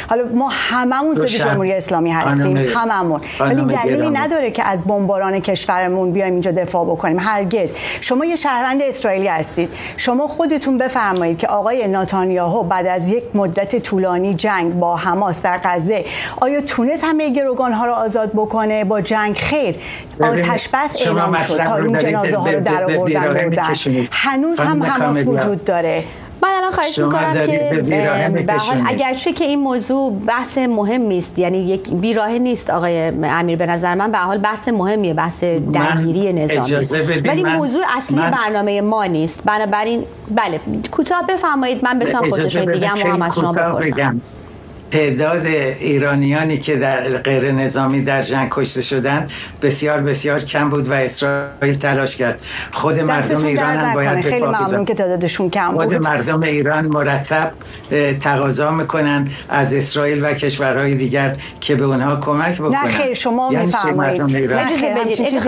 حالا ما هممون ضد جمهوری اسلامی هستیم، هممون، ولی دلیلی نداره که از بمباران کشورمون بیایم اینجا دفاع بکنیم. هرگز. شما یه شهروند اسرائیلی هستید، شما خودتون بفرمایید که آقای نتانیاهو بعد از یک مدت طولانی جنگ با حماس در غزه آیا تونست همه گروگان‌ها رو آزاد بکنه با جنگ؟ خیر، آتش بس اعلام شد تا این جنازه ها رو در آوردن. هنوز هم حماس وجود داره. من الان خواهش میکنم که به حال اگرچه که این موضوع بحث مهمی است، یعنی یک بیراهه نیست آقای امیر، به نظر من به حال بحث مهمیه، بحث درگیری نظامی، ولی موضوع اصلی برنامه ما نیست. بنابراین بله کوتاه بفرمایید، من بتونم پرسش‌های دیگه هم از شما بپرسم. تعداد ایرانیانی که در غیر نظامی در جنگ کشته شدند بسیار بسیار کم بود و اسرائیل تلاش کرد. خود مردم ایران هم باید خیلی ممنون که تعدادشون کم بود. خود مردم ایران مرتب تقاضا میکنن از اسرائیل و کشورهای دیگر که به اونها کمک بکنن. نه خیر، شما میفرمایید. اجازه بدید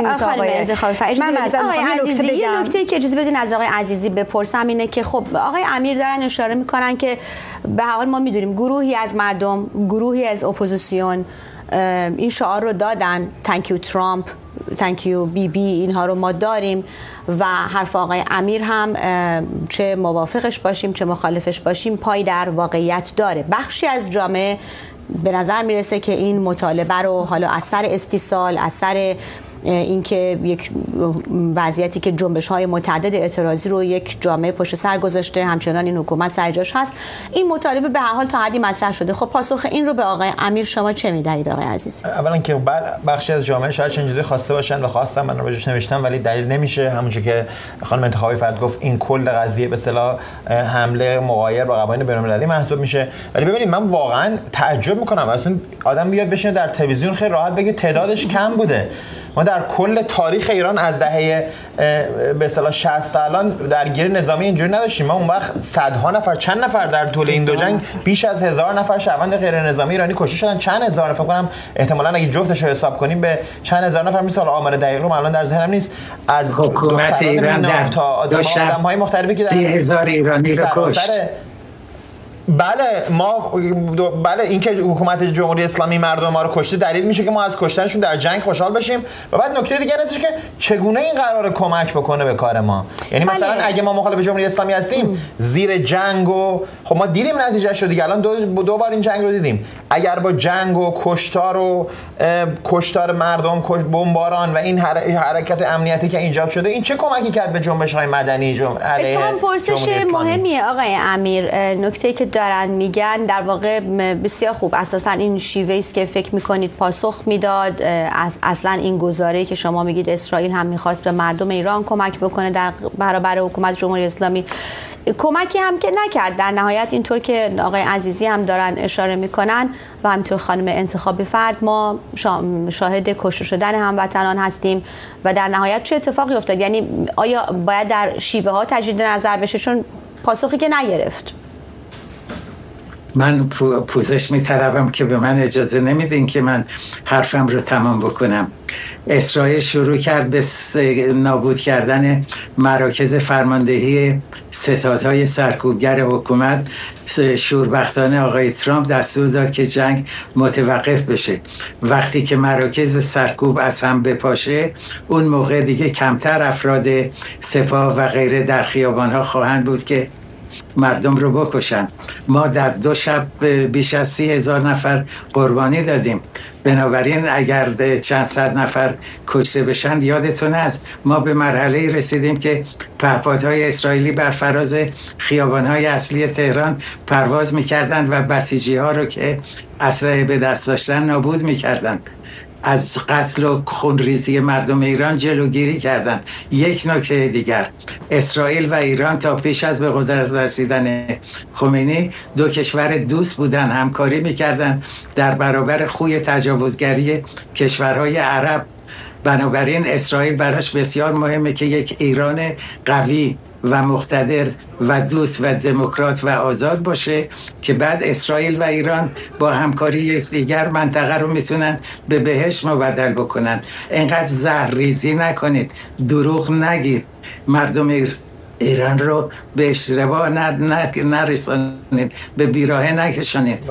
آقای عزیزی، یه نکته که اجازه بدین از آقای عزیزی بپرسم اینه که خب آقای امیر دارن اشاره میکنن که به حال ما میدونیم گروهی از مردم، گروهی از اپوزیسیون این شعار رو دادن تانک یو ترامپ، تانک یو بی بی، اینها رو ما داریم و حرف آقای امیر هم چه موافقش باشیم چه مخالفش باشیم پای در واقعیت داره. بخشی از جامعه به نظر میرسه که این مطالبه رو حالا از سر استیصال، از سر اینکه یک وضعیتی که جنبش‌های متعدد اعتراضی رو یک جامعه پشت سر گذاشته، همچنان این حکومت سر جاش هست، این مطالبه به هر حال تا حدی مطرح شده. خب پاسخ این رو به آقای امیر شما چه می‌دهید آقای عزیز؟ اولا که بخشی از جامعه شاید چنین چیزی خواسته باشن و خواستم، من راجعش نوشتم، ولی دلیل نمیشه. همونجوری که خانم انتخابی فرد گفت این کل قضیه به اصطلاح حمله مغایر با قوانین بین‌المللی محسوب میشه. ولی ببینید من واقعا تعجب می‌کنم اصلا آدم بیاد بشینه در تلویزیون خیلی راحت بگه تعدادش کم بوده. ما در کل تاریخ ایران از دهه به اصطلاح 60 تا الان درگیری نظامی اینجوری نداشتیم. ما اون وقت صدها نفر، چند نفر در طول این دو جنگ بیش از 1000 نفر شهروند غیر نظامی ایرانی کشته شدن. چند هزار نفر، فکر کنم احتمالاً اگه جفتش رو حساب کنیم به چند هزار نفر میشه. آمار دقیق رو الان در ذهنم نیست. از حکومت ایران در آدم‌های مختلفی که 30000 ایرانی رو کشت. بله این که حکومت جمهوری اسلامی مردم ما رو کشته دلیل میشه که ما از کشتنشون در جنگ خوشحال بشیم. و بعد نکته دیگه اینه که چگونه این قراره کمک بکنه به کار ما. یعنی مثلا اگه ما مخالف جمهوری اسلامی هستیم زیر جنگ و خب ما دیدیم نتیجهش رو دیگه، الان دو بار این جنگ رو دیدیم. اگر با جنگ و کشتار مردم، بمباران و این حرکت امنیتی که ایجاد شده، این چه کمکی کرد به جنبش‌های مدنی علیه پرسش مهمیه آقای امیر. نکته که دارن میگن در واقع بسیار خوب، اساسا این شیوهی است که فکر میکنید پاسخ میداد. اصلا این گزاره‌ای که شما میگید اسرائیل هم میخواست به مردم ایران کمک بکنه در برابر حکومت جمهوری اسلامی، کمکی هم که نکرد. در نهایت اینطور که آقای عزیزی هم دارن اشاره میکنن و همینطور خانم انتخابی فرد، ما شاهد کشته شدن هموطنان هستیم و در نهایت چه اتفاقی افتاد؟ یعنی آیا باید در شیوه ها تجدید نظر بشه چون پاسخی که نگرفت؟ من پوزش می‌طلبم که به من اجازه نمیدین که من حرفم رو تمام بکنم. اسرائیل شروع کرد به نابود کردن مراکز فرماندهی ستادهای سرکوبگر حکومت. شوربختانه آقای ترامپ دستور داد که جنگ متوقف بشه. وقتی که مراکز سرکوب از هم بپاشه، اون موقع دیگه کمتر افراد سپاه و غیره در خیابان‌ها خواهند بود که مردم رو بکشن. ما در 2 شب بیش از 30,000 نفر قربانی دادیم. بنابراین اگر چند صد نفر کشته بشن، یادتون هست ما به مرحله رسیدیم که پهپادهای اسرائیلی بر فراز خیابانهای اصلی تهران پرواز میکردن و بسیجی ها رو که اسلحه به دست داشتن نابود میکردن. از قتل و خونریزی مردم ایران جلوگیری کردند. یک نکته دیگر، اسرائیل و ایران تا پیش از به قدرت رسیدن خمینی 2 کشور دوست بودن، همکاری میکردند در برابر خوی تجاوزگری کشورهای عرب. بنابراین اسرائیل براش بسیار مهمه که یک ایران قوی و مقتدر و دوست و دموکرات و آزاد باشه که بعد اسرائیل و ایران با همکاری یکدیگر منطقه رو میتونن به بهشت مبدل بکنن. اینقدر زهرریزی نکنید، دروغ نگید. مردم ایران رو به اشتباه نرسانید، به بیراهه نکشانید.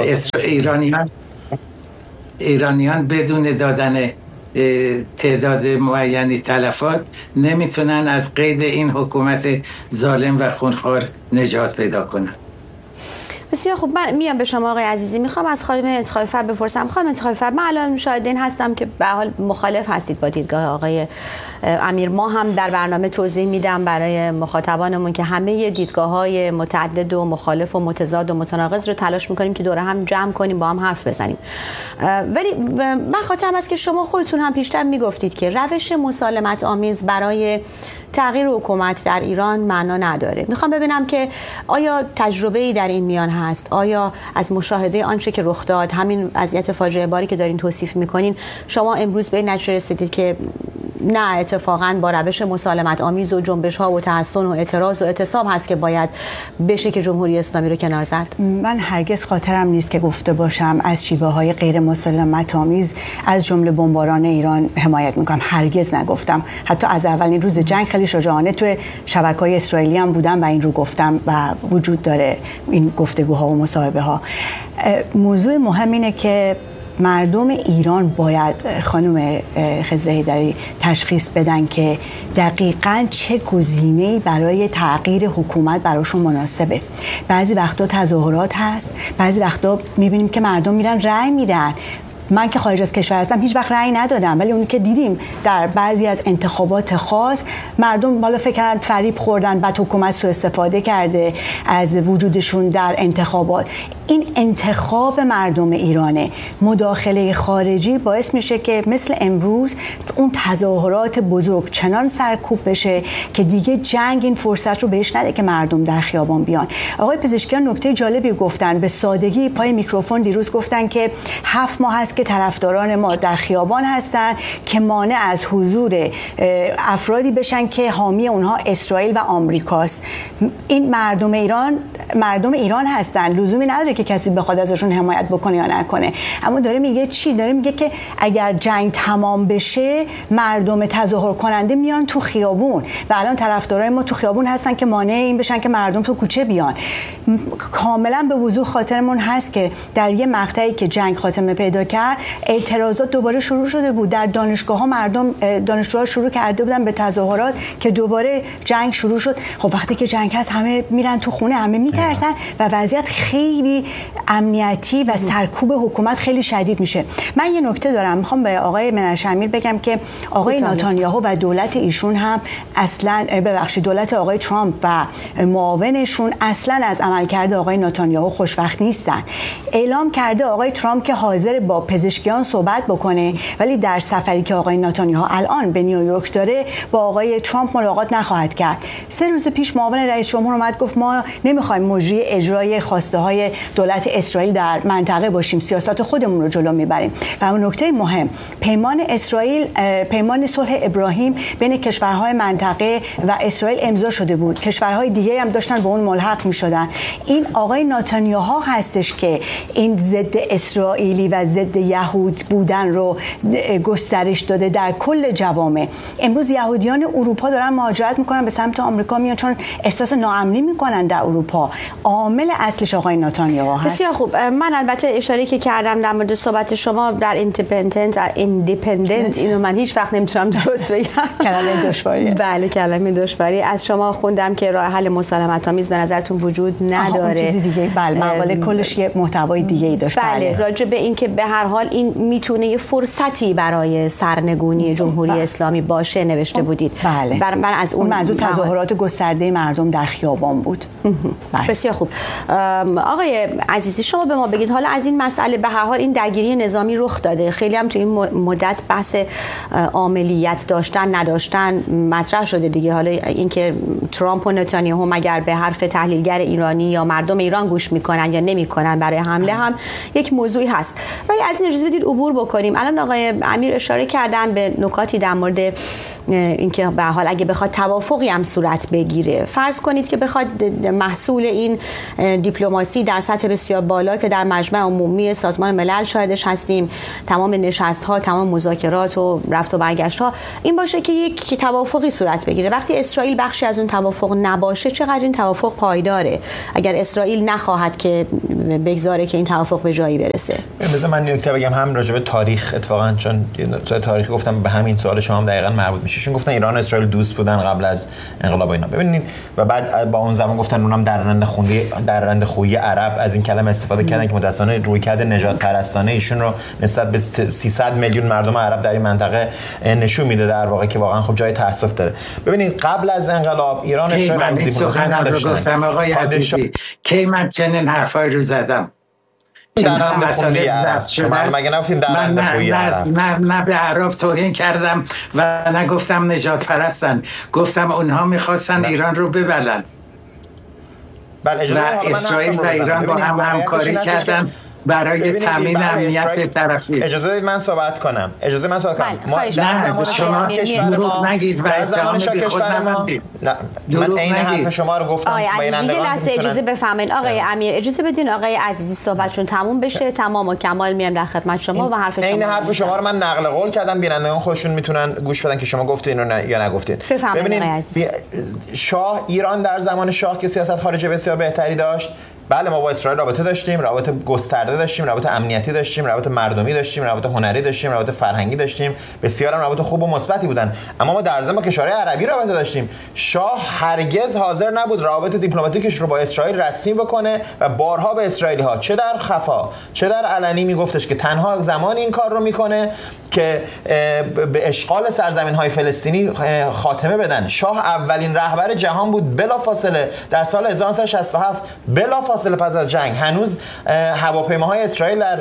ایرانیان بدون دادن تعداد معینی تلفات نمیتونن از قید این حکومت ظالم و خونخوار نجات پیدا کنن. بسیار خوب، من میام به شما آقای عزیزی. میخوام از خانم انتخابی فر بپرسم. خانم انتخابی فر، من الان شاهد این هستم که به حال مخالف هستید با دیدگاه آقای امیر. ما هم در برنامه توضیح میدم برای مخاطبانمون که همه دیدگاه‌های متعدد و مخالف و متضاد و متناقض رو تلاش میکنیم که دور هم جمع کنیم، با هم حرف بزنیم. ولی من خاطرم است که شما خودتون هم پیشتر میگفتید که روش مسالمت آمیز برای تغییر حکومت در ایران معنا نداره. میخوام ببینم که آیا تجربه‌ای در این میان هست؟ آیا از مشاهده آنچه که رخ داد، همین وضعیت فاجعه باری که دارین توصیف میکنین، شما امروز به این نتیجه رسیدید که نه، اتفاقاً با روش مسالمت آمیز و جنبش ها و تحسن و اعتراض و اعتصاب هست که باید بشه که جمهوری اسلامی رو کنار زد؟ من هرگز خاطرم نیست که گفته باشم از شیوه های غیر مسالمت آمیز از جمله بمباران ایران حمایت میکنم. هرگز نگفتم. حتی از اولین روز جنگ خیلی شجاعانه توی شبکه‌های اسرائیلی هم بودم و این رو گفتم و وجود داره این گفتگوها و مصاحبه ها. موضوع مهم اینه که مردم ایران باید خانم خضر حیدری تشخیص بدن که دقیقاً چه گزینه‌ای برای تغییر حکومت براشون مناسبه. بعضی وقتا تظاهرات هست، بعضی وقتا می‌بینیم که مردم میرن رأی میدن. من که خارج از کشور هستم هیچ وقت رأی ندادم، ولی اونی که دیدیم در بعضی از انتخابات خاص مردم بالا فکر کردن فریب خوردن، بعد حکومت سوء استفاده کرده از وجودشون در انتخابات. این انتخاب مردم ایرانه. مداخله خارجی باعث میشه که مثل امروز اون تظاهرات بزرگ چنان سرکوب بشه که دیگه جنگ این فرصت رو بهش نده که مردم در خیابان بیان. آقای پزشکیان نکته جالبی گفتن، به سادگی پای میکروفون دیروز گفتن که 7 ماه هست که طرفداران ما در خیابان هستن که مانع از حضور افرادی بشن که حامی اونها اسرائیل و آمریکاست. این مردم ایران هستن، لزومی نداره که کسی بخواد ازشون حمایت بکنه یا نکنه. اما داره میگه چی؟ داره میگه که اگر جنگ تمام بشه مردم تظاهر کننده میان تو خیابون و الان طرفدارای ما تو خیابون هستن که مانع این بشن که مردم تو کوچه بیان. کاملا به وضوح خاطرمون هست که در یه مقطعی که جنگ خاتمه پیدا کرد اعتراضات دوباره شروع شده بود در دانشگاه‌ها. مردم دانشجوها شروع کرده بودن به تظاهرات که دوباره جنگ شروع شد. خب وقتی که جنگ هست همه میرن تو خونه، همه میترسن و وضعیت خیلی امنیتی و سرکوب حکومت خیلی شدید میشه. من یه نکته دارم، میخوام به آقای منعش امیر بگم که آقای نتانیاهو و دولت ایشون هم اصلا دولت آقای ترامپ و معاونشون اصلا از عملکرد آقای نتانیاهو خوشبخت نیستن. اعلام کرده آقای ترامپ که حاضر با پزشکیان صحبت بکنه، ولی در سفری که آقای نتانیاهو الان به نیویورک داره با آقای ترامپ ملاقات نخواهد کرد. 3 روز پیش معاون رئیس جمهور اومد گفت ما نمیخوایم مجری اجرای خواسته های دولت اسرائیل در منطقه باشیم، سیاست خودمون رو جلو میبریم. و اون نکته مهم، پیمان صلح ابراهیم بین کشورهای منطقه و اسرائیل امضا شده بود. کشورهای دیگه هم داشتن به اون ملحق میشدن. این آقای نتانیاهو هستش که این ضد اسرائیلی و ضد یهود بودن رو گسترش داده در کل جوامع. امروز یهودیان اروپا دارن مهاجرت میکنن به سمت آمریکا میان چون احساس ناامنی میکنن در اروپا. عامل اصلش آقای نتانیاهو هست. بسیار خوب. من البته اشاره که کردم در مورد صحبت شما در ایندیپندنت اینو من هیچ وقت نمیتونم درست بگم. کلمه دشواریه. بله کلمه دشواری. از شما خوندم که راه حل مسالمت آمیز به نظرتون وجود نداره. چیزی دیگه. بله، مقاله کلش یه محتوای دیگه ای داشت. بله، راجع به این که به هر حال این میتونه یه فرصتی برای سرنگونی جمهوری اسلامی باشه نوشته بودید. بله. من از اون منظور تظاهرات گسترده مردم در خیابان بود. بله. بسیار خوب. آقای عزیزی شما به ما بگید، حالا از این مسئله به هر حال این درگیری نظامی رخ داده، خیلی هم تو این مدت بحث عاملیت داشتن نداشتن مطرح شده دیگه. حالا اینکه ترامپ و نتانیاهو مگر به حرف تحلیلگر ایرانی یا مردم ایران گوش میکنن یا نمیکنن برای حمله هم یک موضوعی هست. ولی از این اجازه بدید عبور بکنیم. الان آقای امیر اشاره کردن به نکاتی در مورد اینکه به حال اگه بخواد توافقی هم صورت بگیره، فرض کنید که بخواد محصول این دیپلماسی در سطح بسیار بالا که در مجمع عمومی سازمان ملل شاهدش هستیم، تمام نشست‌ها، تمام مذاکرات و رفت و برگشت‌ها، این باشه که یک توافقی صورت بگیره. وقتی اسرائیل بخشی از اون توافق نباشه، چقدر این توافق پایداره اگر اسرائیل نخواهد که بگذاره که این توافق به جایی برسه؟ مثلا من نکته بگم هم راجع به تاریخ، اتفاقا چون تاریخ گفتم به همین سوال شما هم دقیقاً مربوط میشه، چون گفتن ایران و اسرائیل دوست بودن قبل از انقلاب اینا. ببینید و بعد با اون زمان گفتن اونم در رند خویی عرب از این کلمه استفاده کردن که متأسفانه رویکرد نجات پرستانه ایشون رو نسبت به 300 میلیون مردم عرب در این منطقه نشون میده در واقع که واقعا خب جای تأسف داره. ببینید قبل از انقلاب ایران اسرائیل سخن رو گفتم آقای عزیزی که من چنین حرفای رو زدم نه به عرب توهین کردم و نه گفتم نجات پرستن، گفتم اونها میخواستن ایران رو ببلن و اسرائیل و ایران با هم همکاری کردن برای تامین امنیت طرفی. اجازه بدید من صحبت کنم. نه شما دروغ نگید و اتهام بی خود نبندید. من این حرف شما رو گفتم. آقای عزیزی لحظه اجازه بفهمین. آقای امیر اجازه بدین آقای عزیزی صحبتشون تموم بشه. تمام و کمال میام در خدمت شما و حرف شما. این حرف شما رو من نقل قول کردم، بینندگان خودشون میتونن گوش بدن که شما گفتین یا نگفتین. ببینید شاه ایران در زمان شاه که سیاست خارجی بسیار بهتری داشت. بله ما با اسرائیل رابطه داشتیم، رابطه گسترده داشتیم، رابطه امنیتی داشتیم، رابطه مردمی داشتیم، رابطه هنری داشتیم، رابطه فرهنگی داشتیم، بسیار هم رابطه خوب و مثبتی بودن. اما ما در ضمن با کشورهای عربی رابطه داشتیم. شاه هرگز حاضر نبود رابطه دیپلماتیکش رو با اسرائیل رسمی بکنه و بارها به اسرائیلی ها چه در خفا چه در علنی میگفتش که تنها زمان این کار رو میکنه که به اشغال سرزمین‌های فلسطینی خاتمه بدن. شاه اولین رهبر جهان بود بلافاصله در سال 1967 بلافاصله پس از جنگ. هنوز هواپیماهای اسرائیل در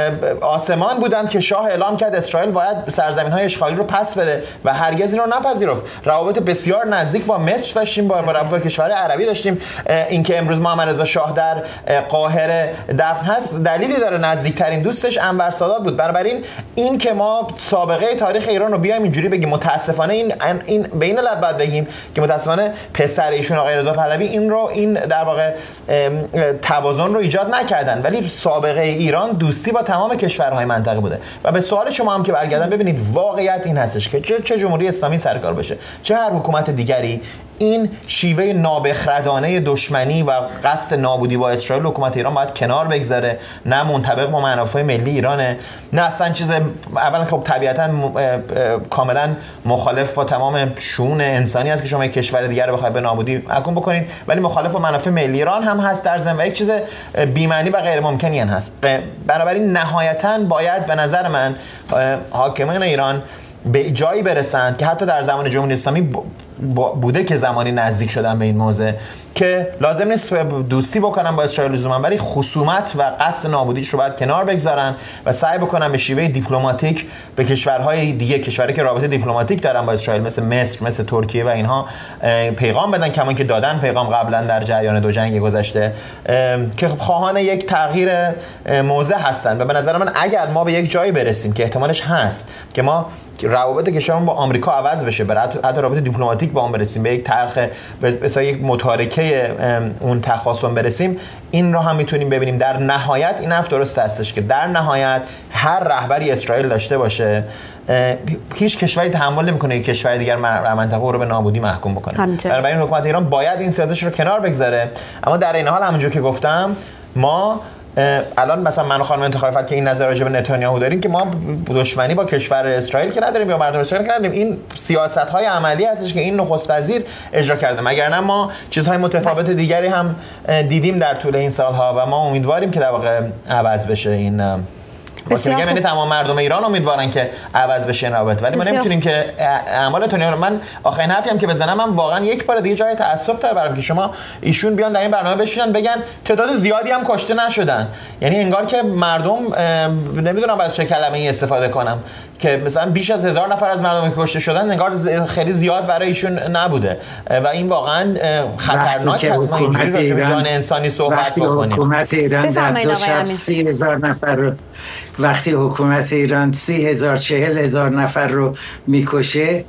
آسمان بودند که شاه اعلام کرد اسرائیل باید سرزمین‌های اشغالی رو پس بده و هرگز این رو نپذیرفت. روابط بسیار نزدیک با مصر داشتیم، با کشورهای عربی داشتیم. اینکه امروز محمد رضا شاه در قاهره دفن هست دلیلی داره، نزدیکترین دوستش انور سادات بود. بنابراین این که ما سابقه تاریخ ایران رو بیایم اینجوری بگیم، متاسفانه این بین لب بعد بگیم که متاسفانه پسر ایشون آقای رضا پهلوی این در واقع توازن رو ایجاد نکردن، ولی سابقه ایران دوستی با تمام کشورهای منطقه بوده. و به سوال شما هم که برگردم، ببینید واقعیت این هستش که چه جمهوری اسلامی سرکار بشه چه هر حکومت دیگری، این شیوه نابخردانه دشمنی و قصد نابودی با اسرائیل حکومت ایران باید کنار بگذاره. نه منطبق با منافع ملی ایرانه، نه اصلا چیز اولا خب طبیعتا کاملا مخالف با تمام شؤون انسانی است که شما یک کشور دیگر رو بخواید به نابودی محکوم بکنید، ولی مخالف با منافع ملی ایران هم هست در ضمن و یک چیز بی‌معنی و غیر ممکنی هم هست. بنابراین نهایتا باید به نظر من حاکمان ایران به جایی برسن که حتی در زمان جمهوری اسلامی بوده که زمانی نزدیک شدن به این موضع که لازم نیست دوستی بکنن با اسرائیل لزوما، ولی خصومت و قصد نابودیش رو باید کنار بگذارن و سعی بکنن به شیوه دیپلماتیک به کشورهای دیگه، کشوری که رابطه دیپلماتیک دارن با اسرائیل مثل مصر، مثل ترکیه و اینها پیغام بدن، کما که دادن پیغام قبلا در جریان دو جنگ گذشته که خواهان یک تغییر موضع هستن. و به نظر من اگر ما به یک جایی برسیم که احتمالش هست که ما روابط کشورمون با آمریکا عوض بشه، حتی رابطه دیپلماتیک با اون برسیم، به یک طرح مثلا یک متارکه اون تخاصم برسیم، این رو هم میتونیم ببینیم. در نهایت این حرف درست هستش که در نهایت هر رهبری اسرائیل داشته باشه هیچ کشوری تحمل نمیکنه یک کشور دیگر منطقه رو به نابودی محکوم بکنه. بنابراین حکومت ایران باید این سیاستش رو کنار بگذاره. اما در این حال همونجور که گفتم ما الان مثلا من و خانم انتخابی فرد که این نظر راجع به نتانیاهو داریم که ما دشمنی با کشور اسرائیل که نداریم یا مردم اسرائیل که نداریم، این سیاست‌های عملی هستش که این نخست وزیر اجرا کرده. مگر نه ما چیزهای متفاوت دیگری هم دیدیم در طول این سالها و ما امیدواریم که در واقع عوض بشه این یعنی تمام مردم ایران امیدوارن که عوض بشه این روابط، ولی ما نمیتونیم که اعمال نتانیاهو. من آخرین حرفی هم که بزنم، من واقعا یک بار دیگه جای تأسف داره برام که شما ایشون بیان در این برنامه بشینن بگن تعداد زیادی هم کشته نشدن، یعنی انگار که مردم نمیدونم از چه کلمه‌ای استفاده کنم که مثلا بیش از 1000 نفر از مردمی که کشته شدن انگار خیلی زیاد برای ایشون نبوده و این واقعا خطرناک هست. ما اینجوری راجع به جان انسانی صحبت بکنیم. حکومت ایران در دو شب 30000 نفر رو وقتی حکومت ایران 30000 40000 نفر رو میکشه،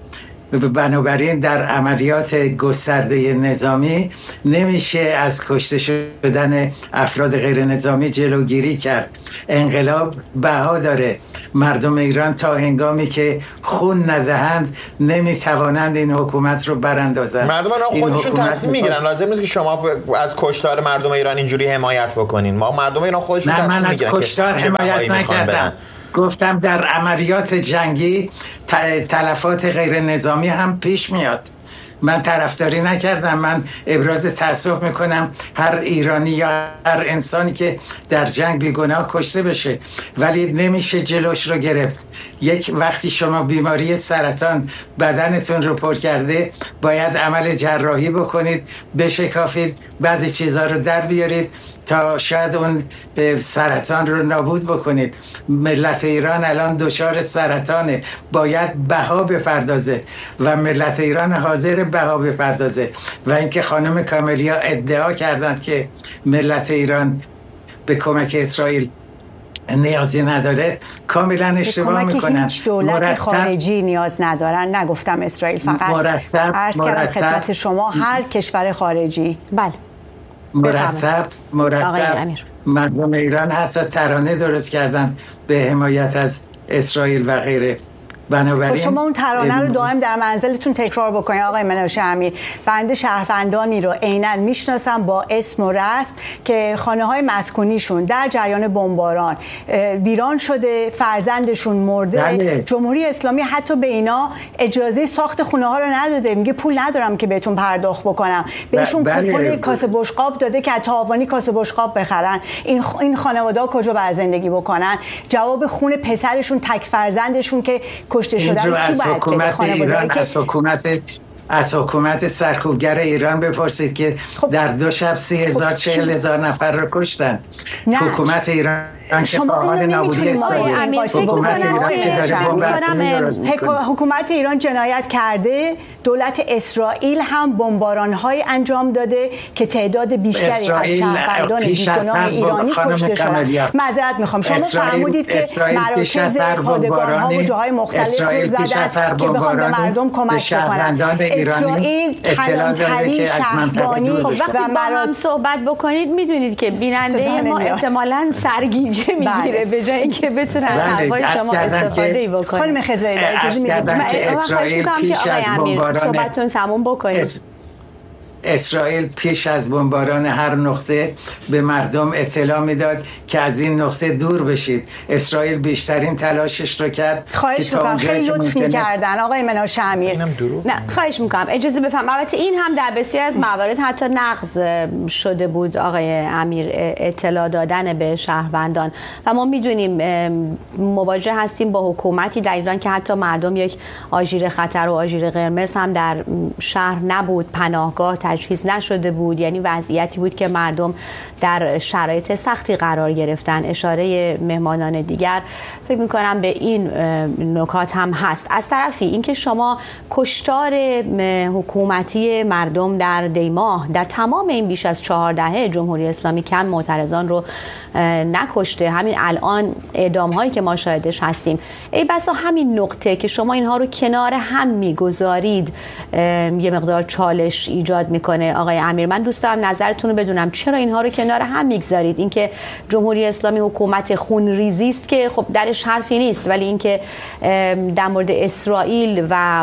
بنابراین در عملیات گسترده نظامی نمیشه از کشته شدن افراد غیر نظامی جلوگیری کرد. انقلاب بها داره. مردم ایران تا هنگامی که خون ندهند نمیتوانند این حکومت رو براندازند. مردم ایران خودشون تصمیم میگیرن. لازم نیست که شما از کشتار مردم ایران اینجوری حمایت بکنین. مردم ایران خودشون تصمیم میگیرن. من از کشتار حمایت نکردم. گفتم در عملیات جنگی تلفات غیر نظامی هم پیش میاد. من طرفداری نکردم. من ابراز تأسف میکنم هر ایرانی یا هر انسانی که در جنگ بیگناه کشته بشه، ولی نمیشه جلوش رو گرفت. یک وقتی شما بیماری سرطان بدنتون رو پر کرده باید عمل جراحی بکنید، بشکافید، بعضی چیزها رو در بیارید تا شاید اون سرطان رو نابود بکنید. ملت ایران الان دچار سرطانه، باید بها بپردازه و ملت ایران حاضر بها بپردازه. و اینکه خانم کاملیا ادعا کردند که ملت ایران به کمک اسرائیل نیازی نداره، کاملا اشتباه میکنن. هیچ دولت خارجی نیاز ندارن. نگفتم اسرائیل، فقط عرض کردم خدمت شما هر کشور خارجی. بله مرتب مردم ایران حتی ترانه درست کردن به حمایت از اسرائیل و غیره. بنابراین شما اون ترانه رو دائم در منزلتون تکرار بکنید. آقای مناشه امیر، بنده شهروندانی رو عیناً میشناسم با اسم و رسم که خانه‌های مسکونیشون در جریان بمباران ویران شده، فرزندشون مرده. بله. جمهوری اسلامی حتی به اینا اجازه ساخت خونه‌ها رو نداده. میگه پول ندارم که بهتون پرداخت بکنم. بهشون کوپن کاسه بشقاب داده که تاوانی کاسه بشقاب بخرن. این خانواده‌ها کجا باید زندگی بکنن؟ جواب خون پسرشون، تک فرزندشون که کشته شدن کی باید از حکومت سرکوبگر ایران بپرسید که در 2 شب 30,000-40,000 نفر رو کشتن. حکومت ایران که فعال نابودی اسرائیل، حکومت ایران جنایت کرده. دولت اسرائیل هم بمباران‌های انجام داده که تعداد بیشتری از شهروندان بیگناه ایرانی کشته شدن. معذرت میخوام، شما فرمودید که مراکز پادگان‌ها و جاهای مختلف رو زدن که بخوام به مردم کمک کنن. اسرائیل کلانتری شهربانی و مردم صحبت بکنید. میدونید که بیننده ما احتمالاً سرگیجه میگیره به جای اینکه بتونه از حرفای شما استفاده بکنه. خانم خضرایی اجازه میدید که اسرائیل پیش از بمباران صحبتتون تموم بکنید. اسرائیل پیش از بمباران هر نقطه به مردم اطلاع میداد که از این نقطه دور بشید. اسرائیل بیشترین تلاشش رو کرد. خواهش میکنم، خیلی لطف میکردن آقای مناشه امیر. نه خواهش میکنم اجازه بفهم. البته این هم در بسیار از موارد حتی نقض شده بود آقای امیر، اطلاع دادن به شهروندان. و ما میدونیم مواجه هستیم با حکومتی در ایران که حتی مردم یک آژیر خطر و آژیر قرمز هم در شهر نبود، پناهگاه تجهیز نشده بود. یعنی وضعیتی بود که مردم در شرایط سختی قرار گرفتن. اشاره مهمانان دیگر فکر می‌کنم به این نکات هم هست. از طرفی اینکه شما کشتار حکومتی مردم در دیماه در تمام این بیش از 4 دهه جمهوری اسلامی کم معترضان رو نکشته. همین الان اعدام‌هایی که ما شاهدش هستیم، ای بسا همین نقطه که شما اینها رو کنار هم می‌گذارید یه مقدار چالش ایجاد میکنه. آقای امیر، من دوست دارم نظرتون رو بدونم چرا اینها رو کنار هم میگذارید؟ اینکه جمهوری اسلامی حکومت خونریزی است که خب درش حرفی نیست، ولی اینکه در مورد اسرائیل و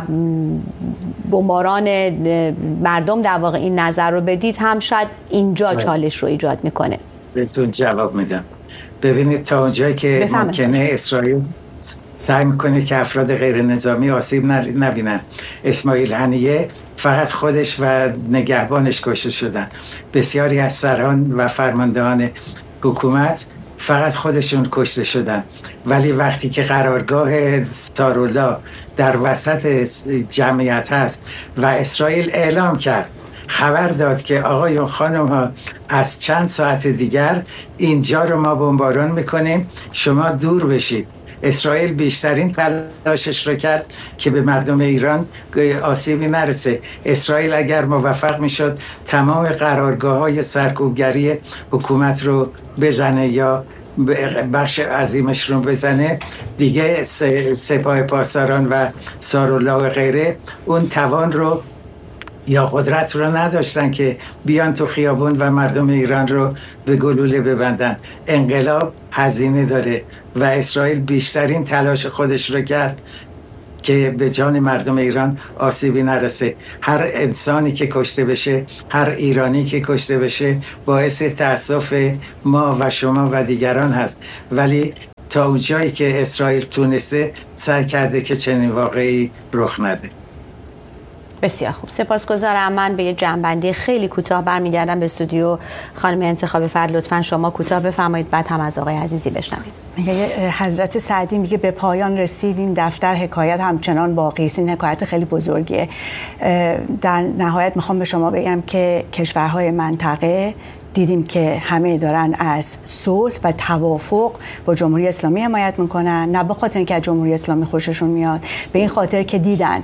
بمباران مردم در واقع این نظر رو بدید هم شاید اینجا چالش رو ایجاد میکنه. بهتون جواب میدم. ببینید تا اونجایی که ممکنه اسرائیل سعی میکنه که افراد غیر نظامی آسیب نبینن. اسماعیل هنیه فقط خودش و نگهبانش کشته شدن. بسیاری از سران و فرماندهان حکومت فقط خودشون کشته شدن. ولی وقتی که قرارگاه سارولا در وسط جمعیت هست و اسرائیل اعلام کرد، خبر داد که آقایون خانم ها از چند ساعت دیگر اینجا رو ما بمباران میکنیم، شما دور بشید. اسرائیل بیشترین تلاشش رو کرد که به مردم ایران آسیبی نرسه. اسرائیل اگر موفق میشد تمام قرارگاه‌های سرکوبگری حکومت رو بزنه یا بخش عظیمش رو بزنه دیگه سپاه پاسداران و سارالله و غیره اون توان رو یا قدرت رو نداشتن که بیان تو خیابون و مردم ایران رو به گلوله ببندن. انقلاب هزینه داره و اسرائیل بیشترین تلاش خودش رو کرد که به جان مردم ایران آسیبی نرسه. هر انسانی که کشته بشه، هر ایرانی که کشته بشه باعث تأسف ما و شما و دیگران هست، ولی تا اونجایی که اسرائیل تونسته سعی کرده که چنین واقعی رخ نده. بسیار خوب، سپاسگزارم. من به یه جنبندی خیلی کوتاه برمیگردم به استودیو. خانم انتخابی فرد لطفاً شما کوتاه بفرمایید، بعد هم از آقای عزیزی بشنویم. حضرت سعدی میگه به پایان رسید این دفتر، حکایت همچنان باقی است. این حکایت خیلی بزرگیه. در نهایت میخوام به شما بگم که کشورهای منطقه دیدیم که همه دارن از صلح و توافق با جمهوری اسلامی حمایت میکنن، نه به خاطر اینکه از جمهوری اسلامی خوششون میاد، به این خاطر که دیدن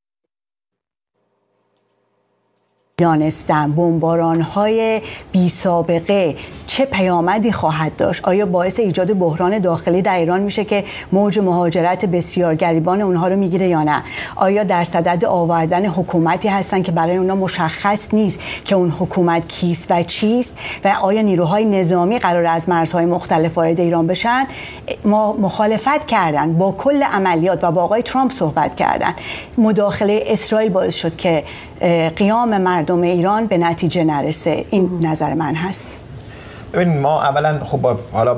دانستن بمباران‌های بی سابقه چه پیامدی خواهد داشت. آیا باعث ایجاد بحران داخلی در ایران میشه که موج مهاجرت بسیار گریبان اونها رو میگیره یا نه؟ آیا در صدد آوردن حکومتی هستن که برای اونها مشخص نیست که اون حکومت کیست و چیست؟ و آیا نیروهای نظامی قرار از مرزهای مختلف وارد ایران بشن؟ ما مخالفت کردن با کل عملیات و با آقای ترامپ صحبت کردن. مداخله اسرائیل باعث شد که قیام مردم ایران به نتیجه نرسه. این نظر من هست. ببین ما اولا خب حالا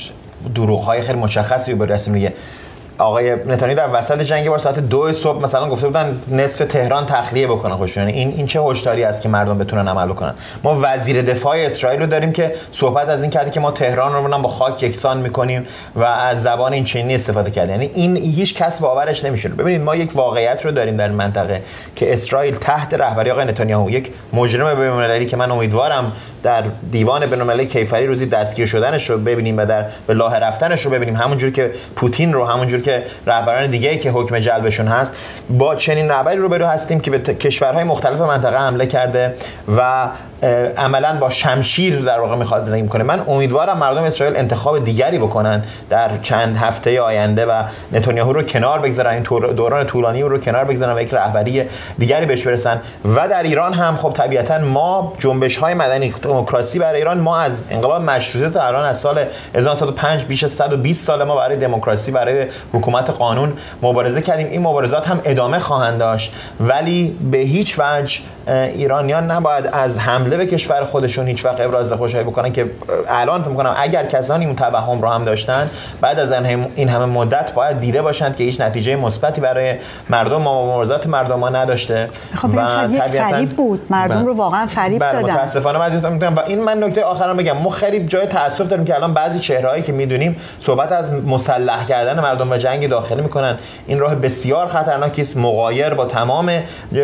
دروغ‌های خیلی مشخصی رو برسیم دیگه. آقای نتانیاهو در وسط جنگ بار ساعت 2 صبح مثلا گفته بودن نصف تهران تخلیه بکنن خودشون. این چه هشداری است که مردم بتونن عمل بکنن؟ ما وزیر دفاع اسرائیل رو داریم که صحبت از این کرده که ما تهران رو با خاک یکسان میکنیم و از زبان این چینی استفاده کرده. یعنی این هیچ کس باورش نمیشه. ببینید ما یک واقعیت رو داریم در این منطقه که اسرائیل تحت رهبری آقای نتانیاهو، یک مجرم بین‌المللی که من امیدوارم در دیوان بین‌المللی کیفری روزی دستگیر شدنش رو ببینیم و در به راه رفتنش رو ببینیم، همونجوری که پوتین رو، همونجوری که رهبران دیگه‌ای که حکم جلبشون هست، با چنین رهبری روبرو هستیم که به کشورهای مختلف منطقه حمله کرده و عملاً با شمشیر در واقع می‌خواد زندگی کنه. من امیدوارم مردم اسرائیل انتخاب دیگری بکنن در چند هفته آینده و نتانیاهو رو کنار بگذارن، این دوران طولانی رو کنار بگذارن و یک رهبری دیگری بهش برسن. و در ایران هم خب طبیعتاً ما جنبش‌های مدنی دموکراسی برای ایران، ما از انقلاب مشروطه تا الان از سال 1905 بیش از 120 سال ما برای دموکراسی، برای حکومت قانون مبارزه کردیم. این مبارزات هم ادامه خواهند داشت، ولی به هیچ وجه ایرانیان نباید از حمله به کشور خودشون هیچ وقت ابراز خوشحالی بکنن که الان فکر می‌کنم اگر کسانی اون توهم رو هم داشتن بعد از این همه مدت باید دیده باشند که هیچ نتیجه مثبتی برای مردم و مبارزات مردم ما نداشته. خب این شاید یک فریب بود، مردم رو واقعا فریب دادن. متاسفانه من عزیزم میگم و این من نکته آخرام بگم، ما خیلی جای تأسف داریم که الان بعضی چهرهایی که میدونیم صحبت از مسلح کردن مردم و جنگ داخلی میکنن. این راه بسیار خطرناکی است، مغایر با تمام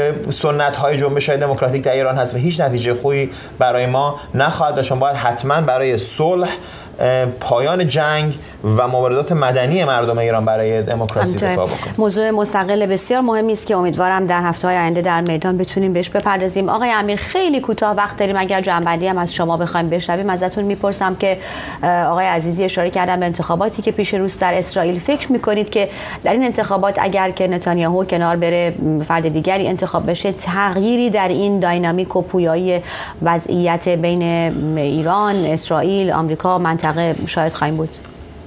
سنت‌های جنبش‌های دموکراتیک در ایران هست و هیچ نتیجه خوبی برای ما نخواهد داشت. باید حتما برای صلح، پایان جنگ و مبارزات مدنی مردم ایران برای دموکراسی دفاع بکنیم. موضوع مستقل بسیار مهمی است که امیدوارم در هفته‌های آینده در میدان بتونیم بهش بپردازیم. آقای امیر خیلی کوتاه وقت داریم، اگر جنبندی هم از شما بخوایم بشنویم ازتون میپرسم که آقای عزیزی اشاره کردن به انتخاباتی که پیش روست در اسرائیل. فکر میکنید که در این انتخابات اگر که نتانیاهو کنار بره، فرد دیگری انتخاب بشه، تغییری در این داینامیک و پویایی وضعیت بین ایران، اسرائیل، آمریکا منطقه شاید خواهیم بود؟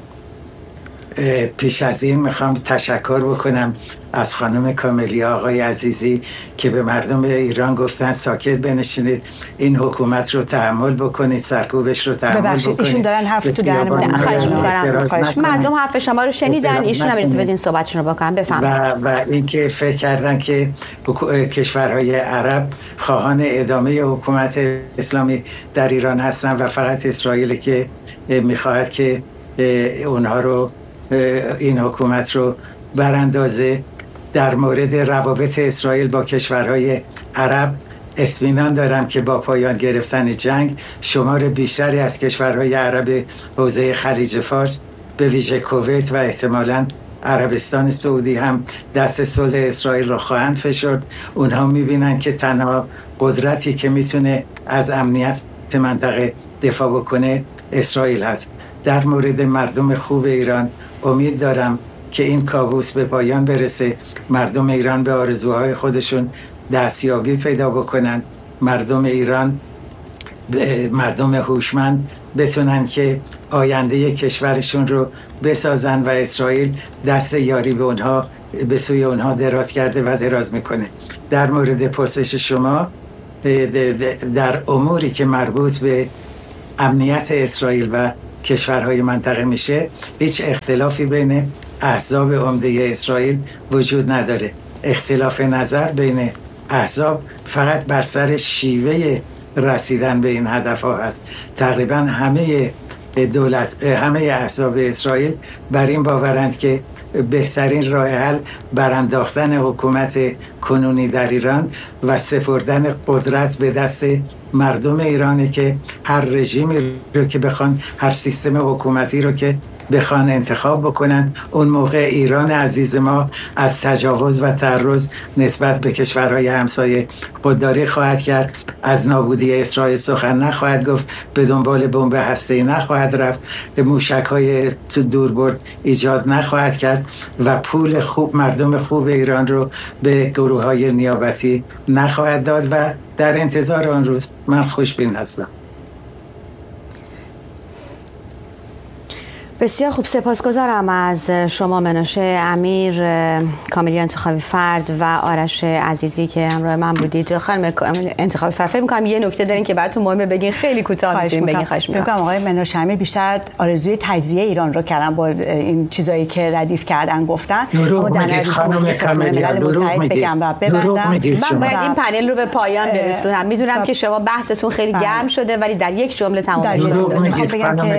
پیش از این میخوام تشکر بکنم از خانم کاملیا، آقای عزیزی که به مردم ایران گفتن ساکت بنشینید، این حکومت رو تحمل بکنید، سرکوبش رو تحمل بکنید. ایشون دارن حرف تو دهن خواهش می‌کنم. مردم حرف شما رو شنیدن، ایشون هم اجازه بدین صحبتشون رو بکنن. بفرمایید. و اینکه فکر کردن که کشورهای عرب خواهان ادامه حکومت اسلامی در ایران هستن و فقط اسرائیل که میخواهد که اونها رو، این حکومت رو براندازه. در مورد روابط اسرائیل با کشورهای عرب اطمینان دارم که با پایان گرفتن جنگ شمار بیشتری از کشورهای عرب حوزه خلیج فارس، به ویژه کویت و احتمالاً عربستان سعودی هم دست صلح اسرائیل رو خواهند فشرد. اونها میبینن که تنها قدرتی که میتونه از امنیت منطقه دفاع بکنه اسرائیل هست. در مورد مردم خوب ایران امید دارم که این کابوس به پایان برسه، مردم ایران به آرزوهای خودشون دستیابی پیدا بکنن، مردم ایران مردم هوشمند بتونن که آینده کشورشون رو بسازن و اسرائیل دست یاری به سوی اونها دراز کرده و دراز میکنه. در مورد پرسش شما، در اموری که مربوط به امنیت اسرائیل و کشورهای منطقه میشه، هیچ اختلافی بین احزاب عمده اسرائیل وجود نداره. اختلاف نظر بین احزاب فقط بر سر شیوه رسیدن به این هدفها هست. تقریبا همه احزاب اسرائیل بر این باورند که بهترین راه حل برانداختن حکومت کنونی در ایران و سپردن قدرت به دست مردم ایرانه که هر رژیمی رو که بخوان، هر سیستم حکومتی رو که بخوان انتخاب بکنن، اون موقع ایران عزیز ما از تجاوز و تعرض نسبت به کشورهای همسایه خودداری خواهد کرد، از نابودی اسرائیل سخن نخواهد گفت، به دنبال بمب هسته‌ای نخواهد رفت، موشک‌های تو دوربرد ایجاد نخواهد کرد و پول خوب مردم خوب ایران رو به گروه‌های نیابتی نخواهد داد و در انتظار آن روز من خوشبین هستم. بسیار خوب، سپاسگزارم از شما منوشه امیر، کاملی انتخابی فرد و آرش عزیزی که همراه من بودید. خانم انتخابی فرد، فکر می‌کنم یه نکته دارین که براتون مهمه بگین، خیلی کوتاه می‌تونین بگین. خواهش می‌کنم. آقای منوشه امیر بیشتر آرزوی تجزیه ایران رو کردن با این چیزایی که ردیف کردن گفتن. دروغ میگید خانم کاملی، دروغ میگید. من باید این پنل رو به پایان برسونم. میدونم که شما بحثتون خیلی گرم شده ولی در یک جمله تمام شد. دروغ میگید خانم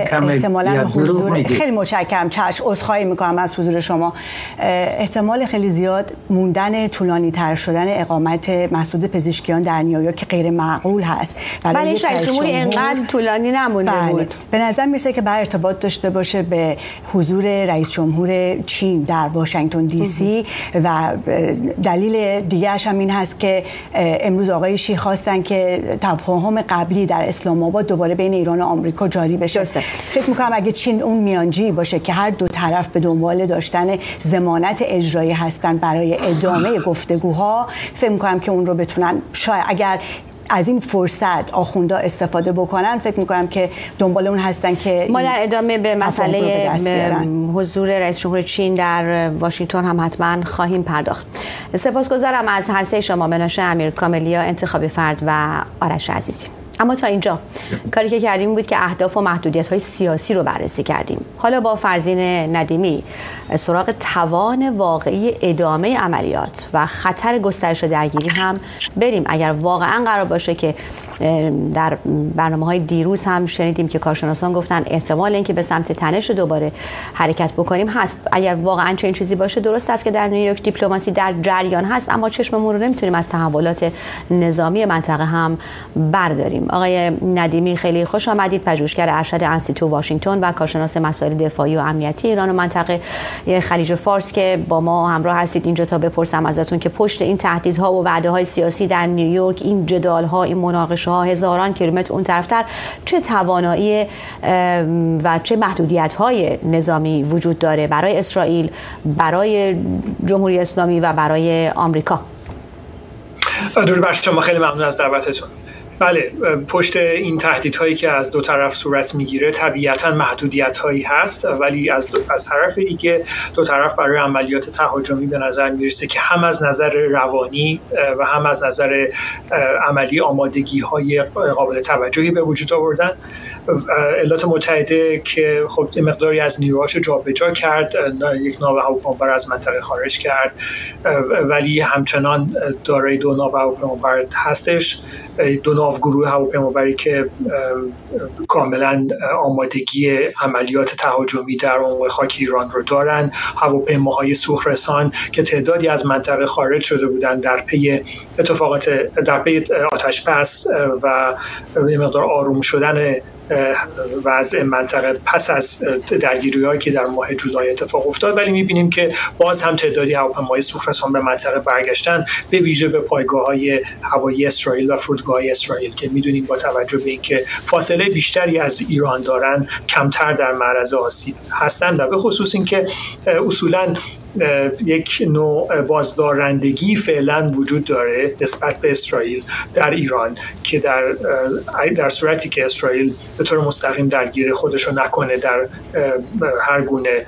کاملی. خیلی متشکرم. چشم، عذرخواهی میکنم از حضور شما. احتمال خیلی زیاد موندن طولانی تر شدن اقامت مسعود پزشکیان در نیویورک که غیر معقول هست. ولی رئیس جمهوری اینقدر طولانی نمونده بود. به نظر میرسه که بر ارتباط داشته باشه به حضور رئیس جمهور چین در واشنگتن دی سی و دلیل دیگه‌اش هم این هست که امروز آقای شی خواستن که تفاهم قبلی در اسلام آباد دوباره بین ایران و آمریکا جاری بشه. فکر میکنم اگه چین اون میانجی باشه که هر دو طرف به دنبال داشتن ضمانت اجرایی هستن برای ادامه گفتگوها، فکر می‌کنم که اون رو بتونن، شاید اگر از این فرصت آخوندا استفاده بکنن، فکر می‌کنم که دنبال اون هستن که ما در ادامه به مسئله حضور رئیس جمهور چین در واشنگتن هم حتما خواهیم پرداخت. سپاسگزارم از هر سه شما، منوشه امیر، کاملیا انتخابی فرد و آرش عزیزی. اما تا اینجا کاری که کردیم بود که اهداف و محدودیت‌های سیاسی رو بررسی کردیم. حالا با فرزین ندیمی سراغ توان واقعی ادامه عملیات و خطر گسترش درگیری هم بریم. اگر واقعا قرار باشه که در برنامه‌های دیروز هم شنیدیم که کارشناسان گفتن احتمال اینکه به سمت تنش دوباره حرکت بکنیم هست. اگر واقعا چنین چیزی باشه، درست است که در نیویورک دیپلماسی در جریان هست، اما چشممون رو نمیتونیم از تحولات نظامی منطقه هم برداریم. آقای ندیمی خیلی خوش آمدید، پژوهشگر ارشد انستیتو واشنگتن و کارشناس مسائل دفاعی و امنیتی ایران و منطقه خلیج فارس که با ما همراه هستید اینجا تا بپرسم ازتون که پشت این تهدیدها و وعده‌های سیاسی در نیویورک، این جدال‌ها، این مناقشه‌ها هزاران کیلومتر اون طرفتر، چه توانایی و چه محدودیت‌های نظامی وجود داره برای اسرائیل، برای جمهوری اسلامی و برای آمریکا؟ درود بر شما، خیلی ممنون از دعوتتون. بله، پشت این تهدیدهایی که از دو طرف صورت میگیره طبیعتاً محدودیت‌هایی هست، ولی از طرف دیگه دو طرف برای عملیات تهاجمی به نظر میرسه که هم از نظر روانی و هم از نظر عملی آمادگی‌های قابل توجهی به وجود آوردن. ایالات متحده که خب مقداری از نیروهاش جابجا کرد، یک ناو هواپیمابر از منطقه خارج کرد، ولی همچنان دارای دو ناو هواپیمابر هستش، دو ناو گروه هواپیمابری که کاملا آمادگی عملیات تهاجمی در عمق خاک ایران رو دارن، هواپیماهای سوخرسان که تعدادی از منطقه خارج شده بودن در پی اتفاقات، در پی آتش‌بس و یه مقدار آروم شدن وضع منطقه پس از درگیری‌هایی که در ماه جولای اتفاق افتاد، ولی می‌بینیم که باز هم تعدادی هواپیماهای سوخرسان به منطقه برگشتن، به ویژه به پایگاه‌های هوایی اسرائیل و فرودگاه‌های اسرائیل که می‌دونیم با توجه به اینکه فاصله بیشتری از ایران دارن کمتر در معرض آسیب هستند و به خصوص اینکه اصولاً یک نوع بازدارندگی فعلا وجود داره نسبت به اسرائیل در ایران که در صورتی که اسرائیل به طور مستقیم درگیر خودشو نکنه در هر گونه